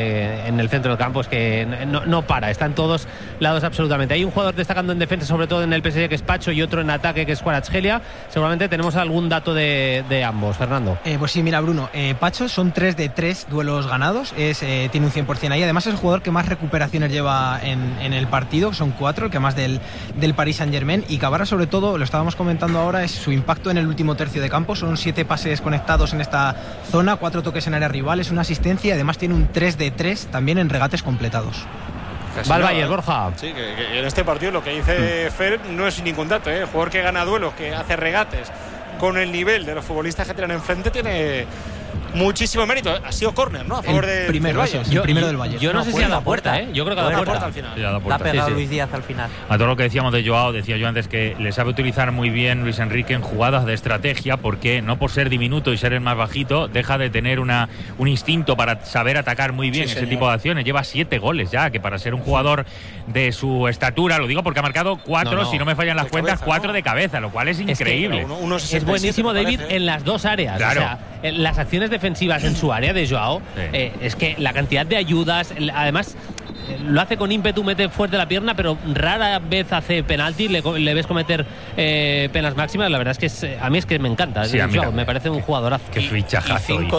en el centro del campo, es que no para, está en todos lados absolutamente. Hay un jugador destacando en defensa, sobre todo en el PSG, que es Pacho, y otro en ataque, que es Kvaratskhelia. Seguramente tenemos algún dato de ambos, Fernando. Pues sí, mira, Bruno, Pacho son 3 de 3 duelos ganados, tiene un 100% ahí. Además es el jugador que más recuperaciones lleva en el partido, son 4, el que más del Paris Saint-Germain. Y Kvara, sobre todo, lo estábamos comentando ahora, es su impacto en el último tercio de campo. Son 7 pases conectados en esta zona, 4 toques en área rival, una asistencia y además tiene un 3 de 3 también en regates completados. Va al Bayern, Borja. Sí, que en este partido lo que dice Fer no es ningún dato, El jugador que gana duelos, que hace regates con el nivel de los futbolistas que tienen enfrente, tiene muchísimo mérito. Ha sido córner, ¿no? A favor del Bayern. El primero del Bayern. Yo no sé si ha dado puerta, Yo creo que ha dado puerta al final. La ha pegado Luis Díaz al final. A todo lo que decíamos de Joao, decía yo antes que le sabe utilizar muy bien Luis Enrique en jugadas de estrategia, porque no por ser diminuto y ser el más bajito, deja de tener un instinto para saber atacar muy bien ese tipo de acciones. Lleva 7 goles ya, que para ser un jugador de su estatura, lo digo porque ha marcado 4, si no me fallan las cuentas, 4 de cabeza, lo cual es increíble. Es buenísimo, David, en las dos áreas. Claro. O sea, las acciones defensivas en su área de Joao, es que la cantidad de ayudas, además lo hace con ímpetu, mete fuerte la pierna, pero rara vez hace penalti, le ves cometer penas máximas. La verdad es que a mí es que me encanta. Sí, Joao, me parece un jugadorazo. Qué fichajazo. 5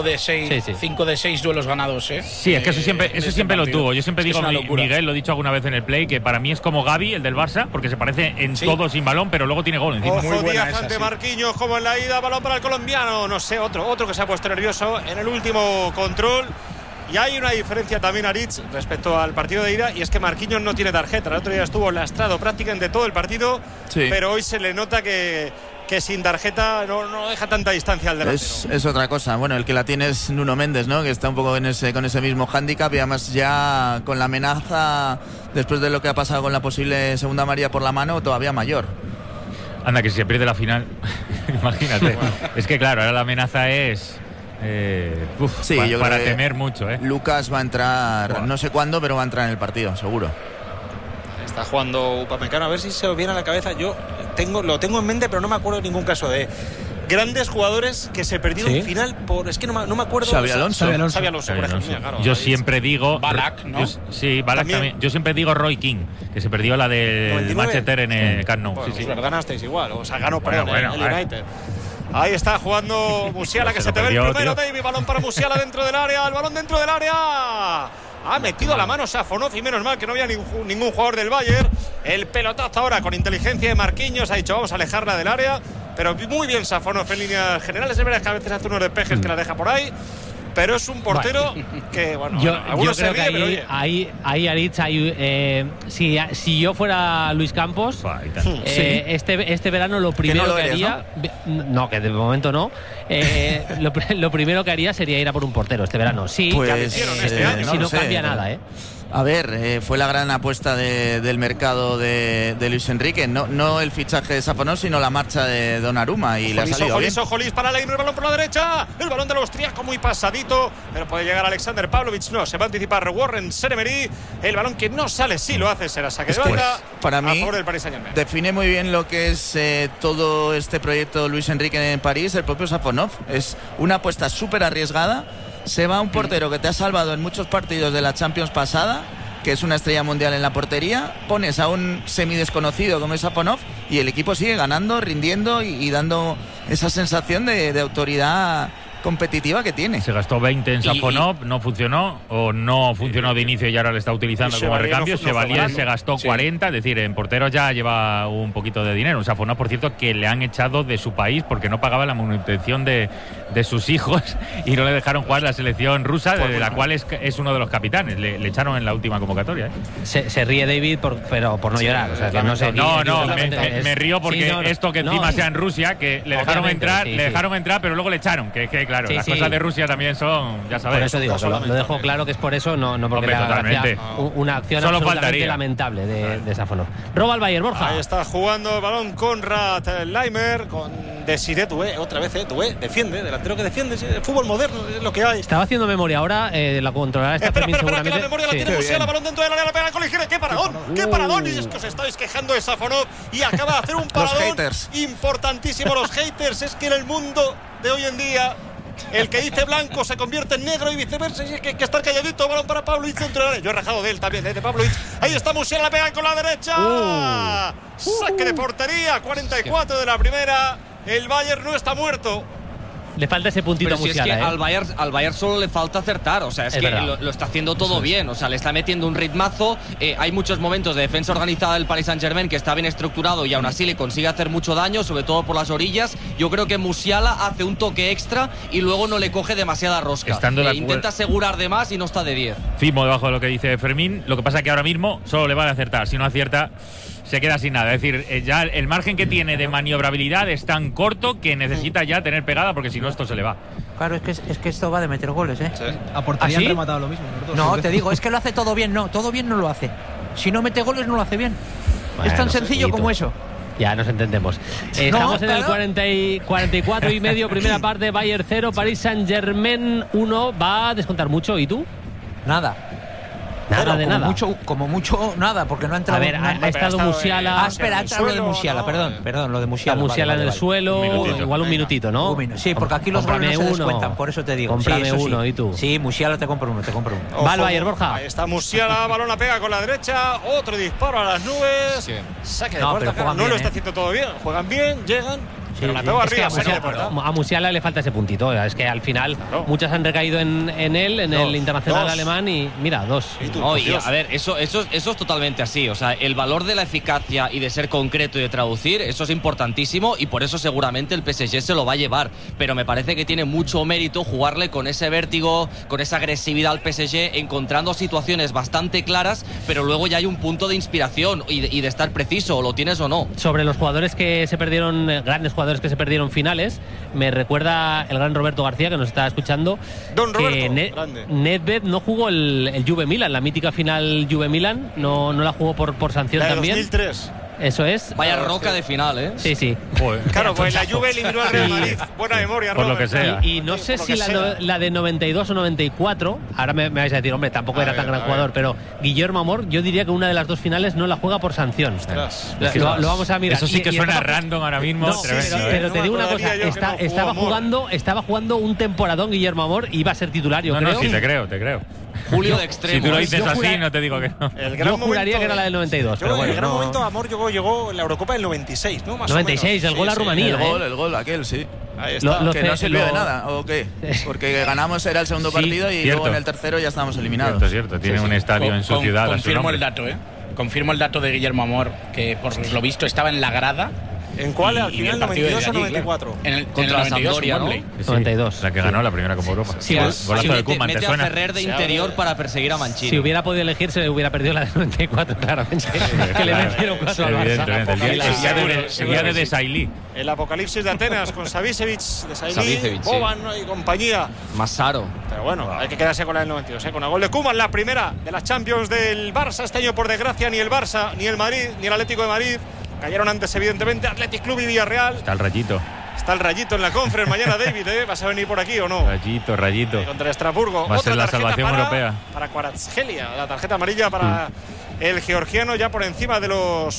de 6 duelos ganados, Sí, es que eso siempre lo tuvo. Yo siempre digo, Miguel, lo he dicho alguna vez en el play, que para mí es como Gavi, el del Barça, porque se parece en todo sin balón, pero luego tiene gol encima. Ojo, Díaz ante Marquinhos, como en la ida, balón para el colombiano. No sé, otro que se ha puesto nervioso en el último control. Y hay una diferencia también, Aritz, respecto al partido de ida, y es que Marquinhos no tiene tarjeta. El otro día estuvo lastrado prácticamente todo el partido, pero hoy se le nota que sin tarjeta no deja tanta distancia al delantero. Es otra cosa. Bueno, el que la tiene es Nuno Méndez, ¿no? Que está un poco con ese mismo hándicap, y además ya con la amenaza, después de lo que ha pasado con la posible segunda amarilla por la mano, todavía mayor. Anda, que si se pierde la final, imagínate. Es que claro, ahora la amenaza es... para temer mucho, Lucas va a entrar, no sé cuándo, pero va a entrar en el partido, seguro. Está jugando Upamecano, a ver si se lo viene a la cabeza. Yo lo tengo en mente, pero no me acuerdo de ningún caso de grandes jugadores que se perdieron final por... Es que no me acuerdo. Xabi Alonso, por ejemplo. Claro, yo siempre digo... Ballack, ¿no? Ballack también. Yo siempre digo Roy King, que se perdió la de Manchester en el Camp Nou. Bueno, ganasteis igual, o sea, ganó, perdón, el United. Ahí está jugando Musiala, que se te ve el primero, David. Balón para Musiala dentro del área. El balón dentro del área. Ha metido la mano Safonov, y menos mal que no había ningún jugador del Bayern. El pelotazo ahora con inteligencia de Marquinhos. Ha dicho, vamos a alejarla del área. Pero muy bien Safonov en líneas generales. Es verdad que a veces hace unos despejes que la deja por ahí. pero es un portero que, bueno, yo algunos creo se ríen, pero que oye. ahí Aritz, si yo fuera Luis Campos, este verano lo primero que haría, ¿no? Que de momento no, lo primero que haría sería ir a por un portero este verano. Sí, pues, ya si no cambia nada, A ver, fue la gran apuesta del mercado de Luis Enrique. No el fichaje de Safonov, sino la marcha de Donnarumma. Y le ha salido bien. Ojolis para Leiner, el balón por la derecha. El balón del austríaco muy pasadito, pero puede llegar Alexander Pavlovich. No, se va a anticipar Warren Seremery. El balón que no sale, sí lo hace, será saque de banda. Para mí, a favor del Paris Saint-Germain. Define muy bien lo que es todo este proyecto Luis Enrique en París, el propio Safonov. Es una apuesta súper arriesgada. Se va un portero que te ha salvado en muchos partidos de la Champions pasada, que es una estrella mundial en la portería, pones a un semidesconocido como es Safonov y el equipo sigue ganando, rindiendo y dando esa sensación de autoridad competitiva que tiene. Se gastó 20 en Safonov, no funcionó, o no funcionó de inicio y ahora le está utilizando como recambio. Chevalier se gastó 40, es decir, en porteros ya lleva un poquito de dinero. Un Safonov, por cierto, que le han echado de su país porque no pagaba la manutención de sus hijos y no le dejaron jugar la selección rusa, de la cual es uno de los capitanes. Le echaron en la última convocatoria. Se ríe David, pero por no llorar. O sea, que no sé. Me río porque esto que encima sea en Rusia, que le dejaron entrar, pero luego le echaron. Que claro, las cosas de Rusia también son, ya sabes. Por eso digo, lo dejo claro que es por eso, no porque le haga gracia una acción solo absolutamente faltaría. Lamentable de Safonov. Roba al Bayern, Borja. Ahí está jugando el balón Konrad Laimer con Desiré Doué, otra vez, Doué defiende, delantero que defiende, el fútbol moderno es lo que hay. Estaba haciendo memoria ahora, la controlará esta Espera, que la memoria la tiene Musiala, balón dentro del área, la pega con ligera, ¡qué paradón! Y es que os estáis quejando de Safonov y acaba de hacer un paradón importantísimo. Los haters, es que en el mundo de hoy en día el que dice blanco se convierte en negro y viceversa, y es que hay que estar calladito. Balón para Pavlovich dentro del área. Yo he rajado de él también, de Pavlovich. Ahí está Musiala, la pega con la derecha. Saque de portería, 44 de la primera. El Bayern no está muerto. Le falta ese puntito pero si Musiala, es que al Bayern solo le falta acertar, o sea, es que lo está haciendo todo bien, o sea, le está metiendo un ritmazo. Hay muchos momentos de defensa organizada del Paris Saint-Germain que está bien estructurado y aún así le consigue hacer mucho daño, sobre todo por las orillas. Yo creo que Musiala hace un toque extra y luego no le coge demasiada rosca. Intenta asegurar de más y no está de 10. Firmo debajo de lo que dice Fermín. Lo que pasa es que ahora mismo solo le vale acertar. Si no acierta, se queda sin nada. Es decir, ya el margen que tiene de maniobrabilidad es tan corto que necesita ya tener pegada, porque si no esto se le va. Claro, es que esto va de meter goles, ¿eh? Sí. A portería han rematado lo mismo. No, te digo, es que lo hace todo bien. No, todo bien no lo hace. Si no mete goles, no lo hace bien. Bueno, es tan sencillo como eso. Ya nos entendemos. Estamos en el 44 y medio, primera parte, Bayern 0, Paris Saint-Germain 1. ¿Va a descontar mucho? ¿Y tú? Nada. Nada de nada. Como mucho, nada, porque no ha entrado. A ver, ha estado Musiala. Espera, ha entrado lo de Musiala, perdón, lo de Musiala. Musiala en el suelo, igual un minutito, ¿no? Sí, porque aquí los goles no se descuentan, por eso te digo. Cómprame uno, ¿y tú? Sí, Musiala te compro uno. Va al Bayern, Borja. Ahí está Musiala, balón la pega con la derecha, otro disparo a las nubes. Saque de puerta, no lo está haciendo todo bien. Juegan bien, llegan. Pero la pego arriba, a Musiala le falta ese puntito. Es que al final muchas han recaído en él, en el internacional alemán, y mira, 2. A ver, eso es totalmente así. O sea, el valor de la eficacia y de ser concreto y de traducir, eso es importantísimo, y por eso seguramente el PSG se lo va a llevar. Pero me parece que tiene mucho mérito jugarle con ese vértigo, con esa agresividad al PSG, encontrando situaciones bastante claras, pero luego ya hay un punto de inspiración y de estar preciso, o lo tienes o no. Sobre los jugadores que se perdieron, grandes jugadores que se perdieron finales, me recuerda el gran Roberto García, que nos está escuchando. Don Roberto, que Nedved no jugó el Juve Milan, la mítica final Juve Milan, no la jugó por sanción la de también. 2003. Eso es. Vaya roca de final, ¿eh? Sí. Joder. Claro, pues la Juve eliminó al Real Madrid. Buena memoria, por Robert. lo que sea. Y no sé si la de 92 o 94, ahora me vais a decir, hombre, tampoco era tan gran jugador, pero Guillermo Amor, yo diría que una de las dos finales no la juega por sanción. Lo vamos a mirar. Eso sí que suena random ahora mismo. No, pero te digo una cosa, estaba jugando un temporadón Guillermo Amor y iba a ser titular, yo creo. No, sí, te creo. Julio de extremo. Si tú lo dices así, no te digo que no. Yo juraría que era la del 92. Pero bueno, el gran momento, Amor llegó en la Eurocopa del 96, ¿no? Más 96, o el gol a Rumanía. El gol, aquel, sí. Ahí está. Que no sirvió de nada, ¿o qué? Porque ganamos, era el segundo partido, y luego en el tercero ya estábamos eliminados. Cierto. Tiene un estadio en su ciudad. Confirmo el dato, Confirmo el dato de Guillermo Amor, que por lo visto estaba en la grada ¿En cuál? Al final, 92 o 94. Contra la Sampdoria, ¿no? 92. La que ganó la primera Copa Europa. Sí, Golazo de Koeman, ¿te mete a suena? Ferrer de interior para perseguir a Mancini. Si hubiera podido elegir, se hubiera perdido la de 94, claramente. Que le metieron 4 al Barça. Evidentemente. El día de Desailly. El apocalipsis de Atenas con Savicevic, Desailly, Boban y compañía. Massaro. Pero bueno, hay que quedarse con la del 92, con el gol de Koeman, la primera de las Champions del Barça. Este año, por desgracia, ni el Barça, ni el Madrid, ni el Atlético de Madrid cayeron antes, evidentemente, Athletic Club y Villarreal. Está el Rayito. Está el Rayito en la Conference mañana, David, ¿eh? ¿Vas a venir por aquí o no? Rayito. Contra el Estrasburgo. Va a ser la salvación europea. Para Kvaratskhelia, la tarjeta amarilla para el georgiano, ya por encima de los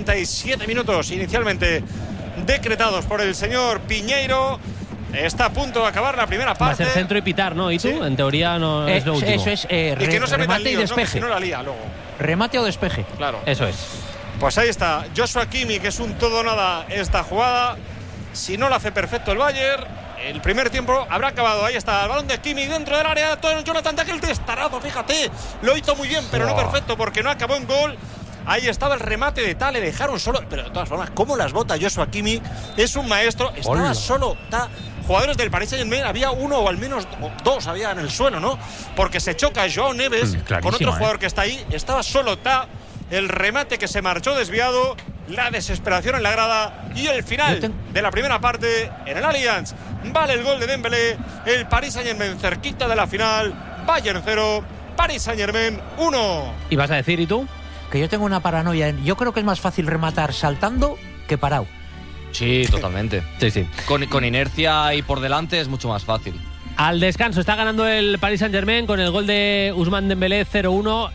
47 minutos inicialmente decretados por el señor Piñeiro. Está a punto de acabar la primera parte. Va a ser centro y pitar, ¿no? ¿Y tú? Sí. En teoría no es lo último. Eso es, y que no se meta en líos, despeje. ¿no? Que si no la lía luego. Remate o despeje. Claro. Eso es. Pues ahí está, Joshua Kimmich, que es un todo o nada esta jugada. Si no lo hace perfecto el Bayern, el primer tiempo habrá acabado. Ahí está, el balón de Kimmich dentro del área. Todo Jonathan Dahl, el testarazo, fíjate. Lo hizo muy bien, pero no perfecto, porque no acabó en gol. Ahí estaba el remate de Tal, le dejaron solo. Pero de todas formas, ¿cómo las bota Joshua Kimmich? Es un maestro, estaba solo. Jugadores del Paris Saint-Germain, había uno o al menos dos había en el suelo, ¿no? Porque se choca Joao Neves con otro jugador que está ahí. Estaba solo el remate que se marchó desviado, la desesperación en la grada y el final de la primera parte en el Allianz. Vale el gol de Dembélé, el Paris Saint-Germain cerquita de la final. Bayern 0, Paris Saint-Germain 1. ¿Y vas a decir, y tú? Que yo tengo una paranoia. Yo creo que es más fácil rematar saltando que parado. Sí, totalmente. Sí. Con inercia y por delante es mucho más fácil. Al descanso está ganando el Paris Saint-Germain con el gol de Ousmane Dembélé 0-1,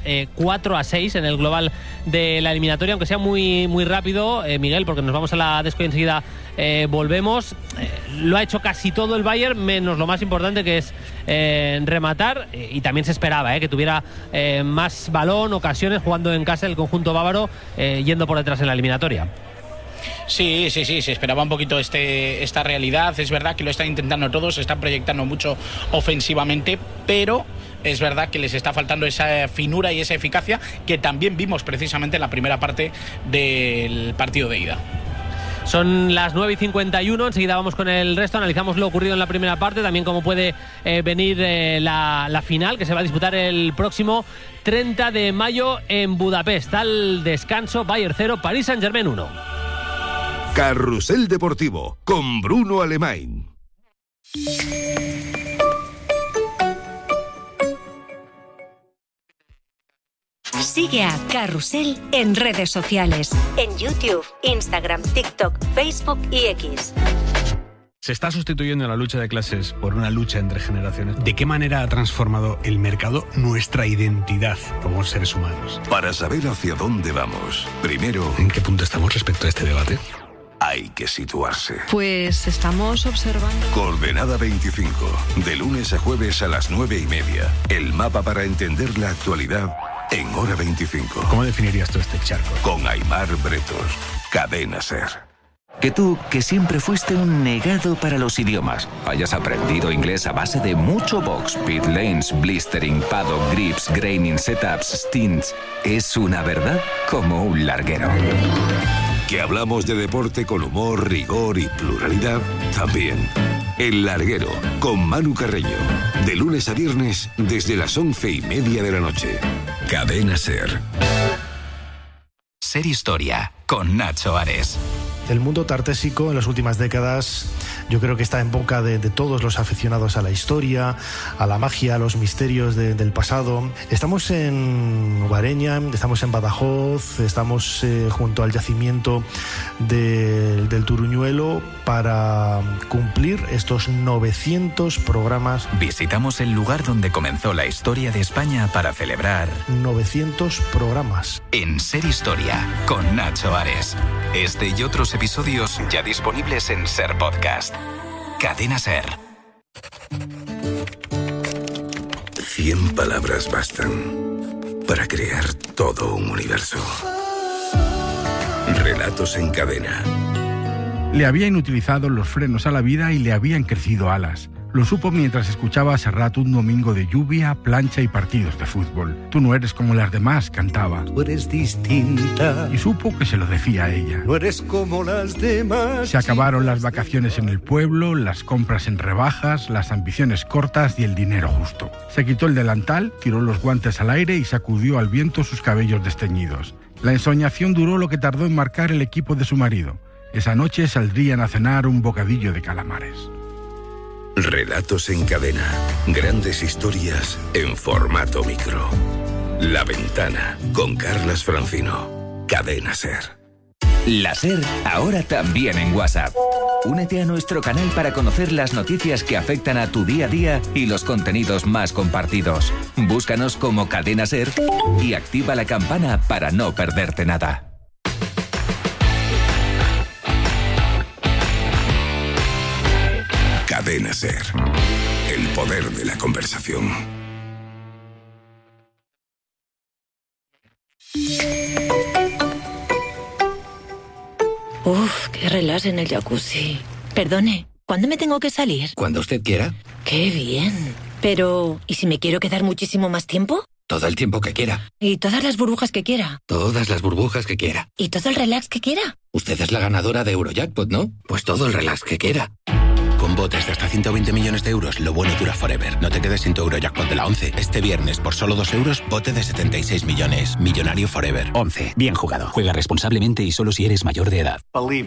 4-6 en el global de la eliminatoria, aunque sea muy, muy rápido, Miguel, porque nos vamos a la desco y enseguida volvemos. Lo ha hecho casi todo el Bayern, menos lo más importante, que es rematar, y también se esperaba que tuviera más balón, ocasiones, jugando en casa el conjunto bávaro, yendo por detrás en la eliminatoria. Sí, se esperaba un poquito esta realidad. Es verdad que lo están intentando todos, se están proyectando mucho ofensivamente, pero es verdad que les está faltando esa finura y esa eficacia que también vimos precisamente en la primera parte del partido de ida. Son las 9:51, enseguida vamos con el resto, analizamos lo ocurrido en la primera parte, también cómo puede venir la final, que se va a disputar el próximo 30 de mayo en Budapest. Al descanso, Bayern 0, Paris Saint-Germain 1. Carrusel Deportivo con Bruno Alemán. Sigue a Carrusel en redes sociales, en YouTube, Instagram, TikTok, Facebook y X. Se está sustituyendo la lucha de clases por una lucha entre generaciones. ¿De qué manera ha transformado el mercado nuestra identidad como seres humanos? Para saber hacia dónde vamos, primero, ¿en qué punto estamos respecto a este debate? Hay que situarse. Pues estamos observando. Coordenada 25, de lunes a jueves a las 9:30. El mapa para entender la actualidad en hora 25. ¿Cómo definirías tú este charco? Con Aimar Bretos, Cadena SER. Que tú, que siempre fuiste un negado para los idiomas, hayas aprendido inglés a base de mucho box, pit lanes, blistering, paddock, grips, graining, setups, stints, es una verdad como un larguero. Que hablamos de deporte con humor, rigor y pluralidad, también. El Larguero, con Manu Carreño. De lunes a viernes, desde las 11:30 de la noche. Cadena SER. Ser Historia, con Nacho Ares. El mundo tartésico en las últimas décadas yo creo que está en boca de todos los aficionados a la historia, a la magia, a los misterios del pasado. Estamos en Ubareña, estamos en Badajoz, estamos junto al yacimiento del Turuñuelo para cumplir estos 900 programas. Visitamos el lugar donde comenzó la historia de España para celebrar 900 programas. En Ser Historia, con Nacho Ares. Este y otros episodios ya disponibles en Ser Podcast. Cadena Ser. 100 palabras bastan para crear todo un universo. Relatos en cadena. Le había inutilizado los frenos a la vida y le habían crecido alas. Lo supo mientras escuchaba a Serrat un domingo de lluvia, plancha y partidos de fútbol. Tú no eres como las demás, cantaba. Tú eres distinta. Y supo que se lo decía a ella. No eres como las demás. Se acabaron las vacaciones en el pueblo, las compras en rebajas, las ambiciones cortas y el dinero justo. Se quitó el delantal, tiró los guantes al aire y sacudió al viento sus cabellos desteñidos. La ensoñación duró lo que tardó en marcar el equipo de su marido. Esa noche saldrían a cenar un bocadillo de calamares. Relatos en cadena. Grandes historias en formato micro. La Ventana, con Carlas Francino. Cadena SER. La SER, ahora también en WhatsApp. Únete a nuestro canal para conocer las noticias que afectan a tu día a día y los contenidos más compartidos. Búscanos como Cadena SER y activa la campana para no perderte nada. Cadena SER. El poder de la conversación. Uf, qué relax en el jacuzzi. Perdone, ¿cuándo me tengo que salir? Cuando usted quiera. Qué bien. Pero, ¿y si me quiero quedar muchísimo más tiempo? Todo el tiempo que quiera. ¿Y todas las burbujas que quiera? Todas las burbujas que quiera. ¿Y todo el relax que quiera? Usted es la ganadora de Eurojackpot, ¿no? Pues todo el relax que quiera. Con botes de hasta 120 millones de euros, lo bueno dura forever. No te quedes sin tu Eurojackpot de la 11. Este viernes, por solo 2 euros, bote de 76 millones. Millonario forever. 11. Bien jugado. Juega responsablemente y solo si eres mayor de edad.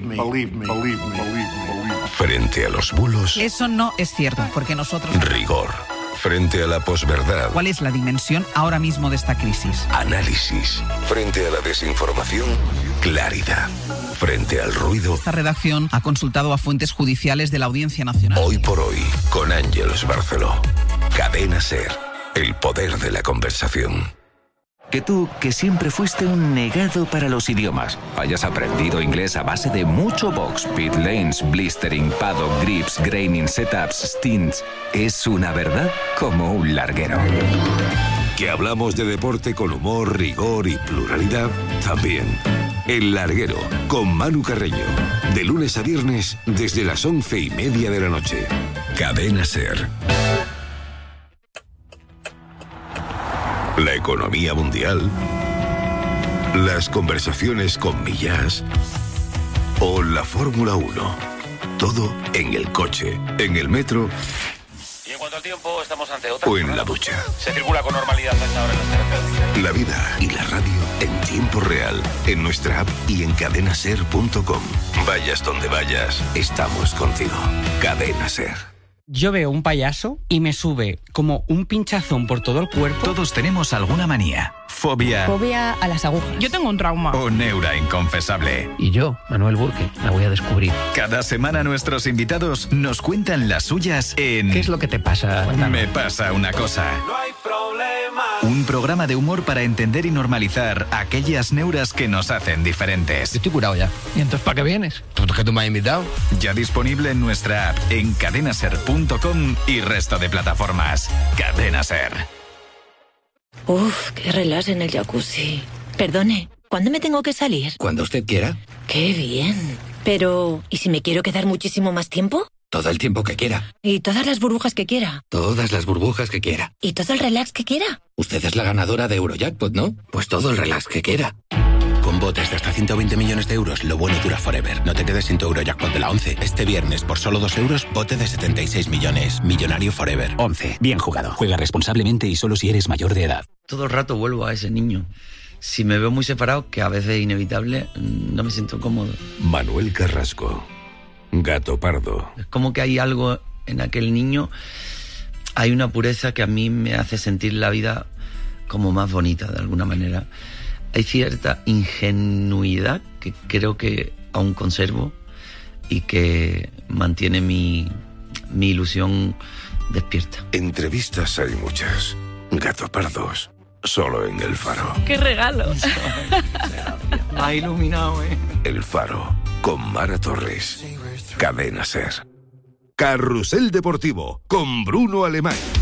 Frente a los bulos. Eso no es cierto, porque nosotros... Rigor. Frente a la posverdad. ¿Cuál es la dimensión ahora mismo de esta crisis? Análisis. Frente a la desinformación. Claridad. Frente al ruido. Esta redacción ha consultado a fuentes judiciales de la Audiencia Nacional. Hoy por hoy, con Ángeles Barceló. Cadena SER. El poder de la conversación. Que tú, que siempre fuiste un negado para los idiomas, hayas aprendido inglés a base de mucho box, pit lanes, blistering, paddock, grips, graining, setups, stints, es una verdad como un larguero. Que hablamos de deporte con humor, rigor y pluralidad, también. El Larguero, con Manu Carreño. De lunes a viernes, desde las 11:30 de la noche. Cadena SER. La economía mundial, las conversaciones con Millás o la Fórmula 1. Todo en el coche, en el metro. Y en cuanto al tiempo, estamos ante otra. O en la ducha. Se circula con normalidad hasta ahora en las carreteras. La vida y la radio en tiempo real, en nuestra app y en cadenaser.com. Vayas donde vayas, estamos contigo. Cadena SER. Yo veo un payaso y me sube como un pinchazón por todo el cuerpo. Todos tenemos alguna manía, fobia... Fobia a las agujas. Yo tengo un trauma. O neura inconfesable. Y yo, Manuel Burke, la voy a descubrir. Cada semana nuestros invitados nos cuentan las suyas en... ¿Qué es lo que te pasa? Me pasa una cosa. No hay problema. Un programa de humor para entender y normalizar aquellas neuras que nos hacen diferentes. Yo estoy curado ya. ¿Y entonces para qué vienes? ¿Porque tú me has invitado? Ya disponible en nuestra app, en cadenaser.com y resto de plataformas. Cadena SER. Uf, qué relax en el jacuzzi. Perdone, ¿cuándo me tengo que salir? Cuando usted quiera. Qué bien. Pero, ¿y si me quiero quedar muchísimo más tiempo? Todo el tiempo que quiera. ¿Y todas las burbujas que quiera? Todas las burbujas que quiera. ¿Y todo el relax que quiera? Usted es la ganadora de Eurojackpot, ¿no? Pues todo el relax que quiera. Con botes de hasta 120 millones de euros, lo bueno dura forever. No te quedes sin tu Eurojackpot de la 11. Este viernes, por solo 2 euros, bote de 76 millones. Millonario forever. 11. Bien jugado. Juega responsablemente y solo si eres mayor de edad. Todo el rato vuelvo a ese niño. Si me veo muy separado, que a veces es inevitable, no me siento cómodo. Manuel Carrasco. Gato Pardo. Es como que hay algo en aquel niño, hay una pureza que a mí me hace sentir la vida como más bonita, de alguna manera. Hay cierta ingenuidad que creo que aún conservo y que mantiene mi ilusión despierta. Entrevistas hay muchas. Gato Pardos. Solo en El Faro. ¡Qué regalo! Me ha iluminado, ¿eh? El Faro. Con Mara Torres. Cadena SER. Carrusel Deportivo. Con Bruno Alemán.